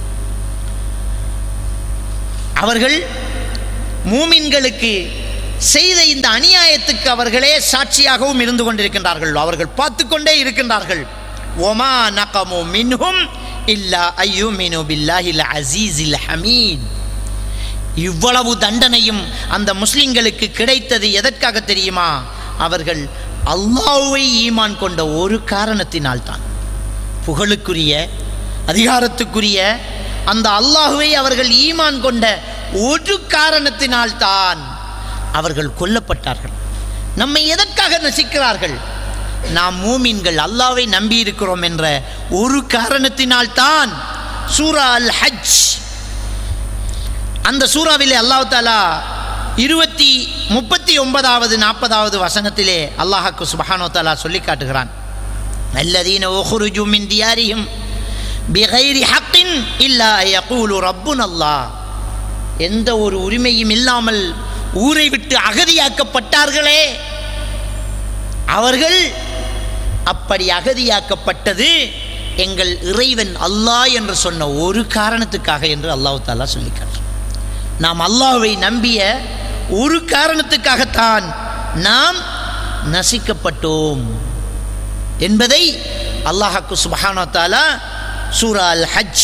அவர்கள் மூமின்களுக்கு செய்த இந்த அநியாயத்துக்கு அவர்களே சாட்சியாகவும் இருந்து கொண்டிருக்கின்றார்கள், அவர்கள் பார்த்து கொண்டே இருக்கின்றார்கள். ஒமா நகமு மின்ஹும் இல்லா அய்யுமினு பில்லாஹில் அஸீஸில் ஹமீத். இவ்வளவு தண்டனையும் அந்த முஸ்லிம்களுக்கு கிடைத்தது எதற்காக தெரியுமா? அவர்கள் அல்லாஹ்வை ஈமான் கொண்ட ஒரு காரணத்தினால்தான். புகழுக்குரிய அதிகாரத்துக்குரிய அந்த அல்லாஹ்வை அவர்கள் ஈமான் கொண்ட ஒரு காரணத்தினால்தான் அவர்கள் கொல்லப்பட்டார்கள். நம்மை எதற்காக நசிக்கிறார்கள்? நாம் மூமின்கள் அல்லாஹ்வை நம்பி இருக்கிறோம் என்ற ஒரு காரணத்தினால்தான். சூரா அல் ஹஜ், அந்த சூறாவிலே அல்லாஹ் தஆலா இருபத்தி முப்பத்தி ஒன்பதாவது நாற்பதாவது வசனத்திலே அல்லாஹ் சுப்ஹானஹு வ தஆலா சொல்லி காட்டுகிறான், அல்லதீன உஹ்ருஜு மின் தியாரிஹிம் பிகைரி ஹக்கின் இல்லா யகூலு ரப்புனல்லாஹ், எந்த ஒரு உரிமையும் இல்லாமல் ஊரை விட்டு அகதியாக்கப்பட்டார்களே, அவர்கள் அப்படி அகதியாக்கப்பட்டது எங்கள் இறைவன் அல்லாஹ் என்று சொன்ன ஒரு காரணத்துக்காக என்று அல்லாஹ் தஆலா சொல்லிக்கார். நாம் அல்லாஹ்வை நம்பிய ஒரு காரணத்துக்காகத்தான் நாம் நசிக்கப்பட்டோம் என்பதை அல்லாஹ் சுப்ஹானஹு வ தஆலா சூரா அல் ஹஜ்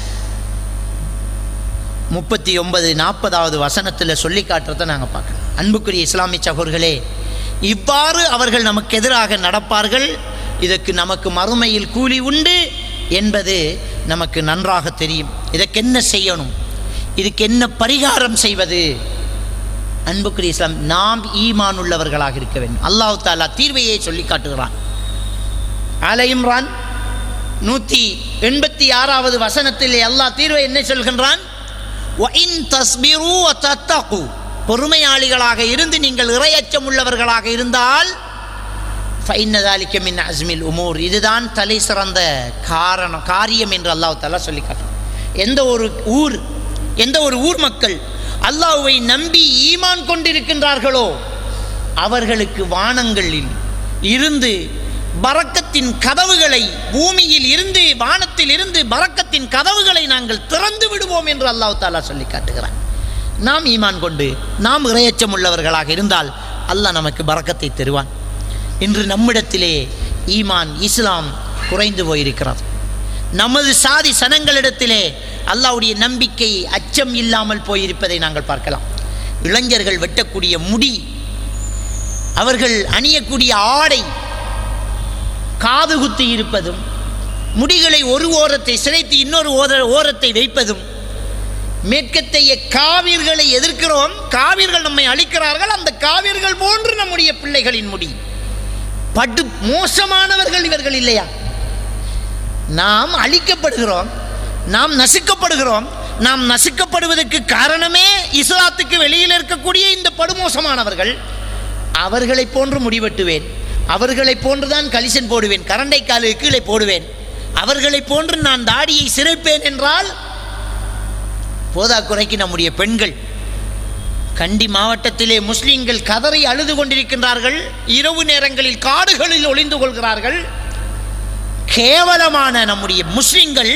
முப்பத்தி ஒன்பது நாற்பதாவது வசனத்தில் சொல்லி காட்டுறதை நாங்கள் பார்க்கலாம். அன்புக்குரிய இஸ்லாமிய சகோதரர்களே, இவ்வாறு அவர்கள் நமக்கு எதிராக நடப்பார்கள், இதற்கு நமக்கு மறுமையில் கூலி உண்டு என்பது நமக்கு நன்றாக தெரியும். இதற்கு என்ன செய்யணும், இதுக்கு என்ன பரிகாரம் செய்வது? அன்புக்குரிய இஸ்லாம், நாம் ஈமான் உள்ளவர்களாக இருக்க வேண்டும். அல்லாஹ் தஆலா தீர்வையை சொல்லி காட்டுகிறான். ஆல இம்ரான் நூற்றி எண்பத்தி ஆறாவது வசனத்தில் அல்லாஹ் தீர்வை என்ன சொல்கின்றான்? வஇன் தஸ்பிரு வதத்தகு, பொறுமையாளிகளாக இருந்து நீங்கள் இறையச்சம் உள்ளவர்களாக இருந்தால் ஃபஇன்ன ذلك மின் அஸ்மில் உமூர், இதுதான் தலை சிறந்த காரணம் காரியம் என்று அல்லாஹ் தஆலா சொல்லி காட்டுறான். எந்த ஒரு ஊர் எந்த ஒரு ஊர் மக்கள் அல்லாஹ்வை நம்பி ஈமான் கொண்டிருக்கின்றார்களோ அவர்களுக்கு வானங்களில் இருந்து பரக்கத்தின் கதவுகளை, பூமியில் இருந்து வானத்தில் இருந்து பரக்கத்தின் கதவுகளை நாங்கள் திறந்து விடுவோம் என்று அல்லாஹ் தஆலா சொல்லி காட்டுகிறான். நாம் ஈமான் கொண்டு நாம் இறையச்சம் உள்ளவர்களாக இருந்தால் அல்லாஹ் நமக்கு பரக்கத்தை தருவான். இன்று நம்மிடத்திலே ஈமான் இஸ்லாம் குறைந்து போயிருக்கிறது. நமது சாதி சனங்களிடத்திலே அல்லாஹ்வுடைய நம்பிக்கை அச்சம் இல்லாமல் போயிருப்பதை நாங்கள் பார்க்கலாம். இளைஞர்கள் வெட்டக்கூடிய முடி, அவர்கள் அணியக்கூடிய ஆடை, காது குத்தி இருப்பதும், முடிகளை ஒரு ஓரத்தை சிரைத்து இன்னொரு ஓர ஓரத்தை வைப்பதும், மேற்கத்தைய காவிர்களை எதிர்க்கிறோம், காவிர்கள் நம்மை அழிக்கிறார்கள், அந்த காவிர்கள் போன்று நம்முடைய பிள்ளைகளின் முடி. படு மோசமானவர்கள் இவர்கள் இல்லையா? நாம் அழிக்கப்படுகிறோம், நாம் நசுக்கப்படுகிறோம். நாம் நசுக்கப்படுவதற்கு காரணமே இஸ்லாத்துக்கு வெளியில் இருக்கக்கூடிய இந்த படுமோசமானவர்கள். அவர்களை போன்று முடிவெட்டுவேன், அவர்களை போன்றுதான் கலிசன் போடுவேன், கரண்டை காலு கீழே போடுவேன், அவர்களை போன்று நான் தாடியை சிரைப்பேன் என்றால் போதாக்குறைக்கு நம்முடைய பெண்கள் கண்டி மாவட்டத்திலே முஸ்லிம்கள் கதறி அழுது கொண்டிருக்கின்றார்கள். இரவு நேரங்களில் காடுகளில் ஒளிந்து கொள்கிறார்கள். கேவலமான நம்முடைய முஸ்லிம்கள்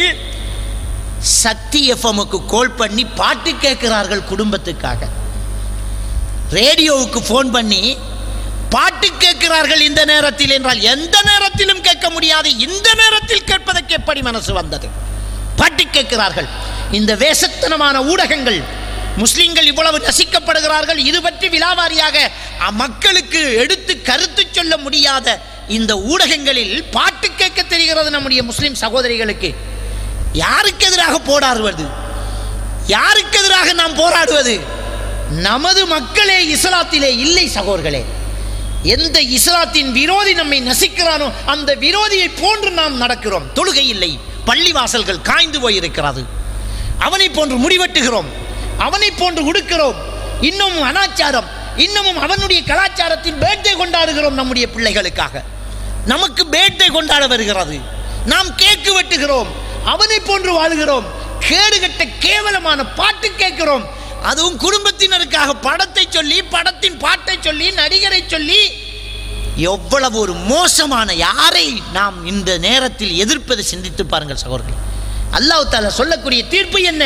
சக்தி எஃப்எம்முக்கு கால் பண்ணி பாட்டு கேட்கிறார்கள் குடும்பத்துக்காக. ரேடியோவுக்கு போன் பண்ணி பாட்டு கேட்கிறார்கள் இந்த நேரத்தில் என்றால் எந்த நேரத்திலும் கேட்க முடியாது. இந்த நேரத்தில் கேட்பதற்கு எப்படி மனசு வந்தது? பாட்டு கேட்கிறார்கள். இந்த வேசத்தனமான ஊடகங்கள், முஸ்லிம்கள் இவ்வளவு நசிக்கப்படுகிறார்கள், இது பற்றி விலாவாரியாக மக்களுக்கு எடுத்து கருத்து சொல்ல முடியாத இந்த ஊடகங்களில் பாட்டு கேட்க தெரிகிறது நம்முடைய முஸ்லிம் சகோதரிகளுக்கு. யாருக்கு எதிராக போராடுவது? யாருக்கு எதிராக நாம் போராடுவது? நமது மக்களே இஸ்லாத்திலே இல்லை சகோதரர்களே. எந்த இஸ்லாத்தின் விரோதி நம்மை நசிக்கிறானோ அந்த விரோதியை போன்று நாம் நடக்கிறோம். தொழுகை இல்லை, பள்ளிவாசல்கள் காய்ந்து போயிருக்கிறது, அவனை போன்று முடிவெட்டுகிறோம், அவனை போன்று உடுக்கிறோம், இன்னமும் அனாச்சாரம், இன்னமும் அவனுடைய கலாச்சாரத்தின் பேட்டை கொண்டாடுகிறோம். நம்முடைய பிள்ளைகளுக்காக நமக்கு பேட்டை கொண்டாட வருகிறது, நாம் கேக்கு வெட்டுகிறோம், அவனை போன்று வாழுகிறோம், கேடுகட்ட கேவலமான பாட்டு கேட்கிறோம். அதுவும் குடும்பத்தினருக்காக படத்தை சொல்லி, படத்தின் பாட்டை சொல்லி, நடிகரை சொல்லி, எவ்வளவு ஒரு மோசமான, யாரை நாம் இந்த நேரத்தில் எதிர்ப்பதை சிந்தித்து பாருங்கள் சகோதரர்களே. அல்லாஹ் தஆலா சொல்லக்கூடிய தீர்ப்பு என்ன?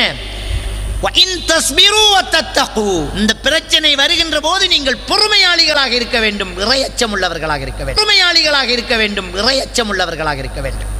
இந்த பிரச்சனை வருகின்ற போது நீங்கள் பொறுமையாளிகளாக இருக்க வேண்டும், இறையச்சம் உள்ளவர்களாக இருக்க வேண்டும், பொறுமையாளிகளாக இருக்க வேண்டும், இறையச்சம் உள்ளவர்களாக இருக்க வேண்டும்.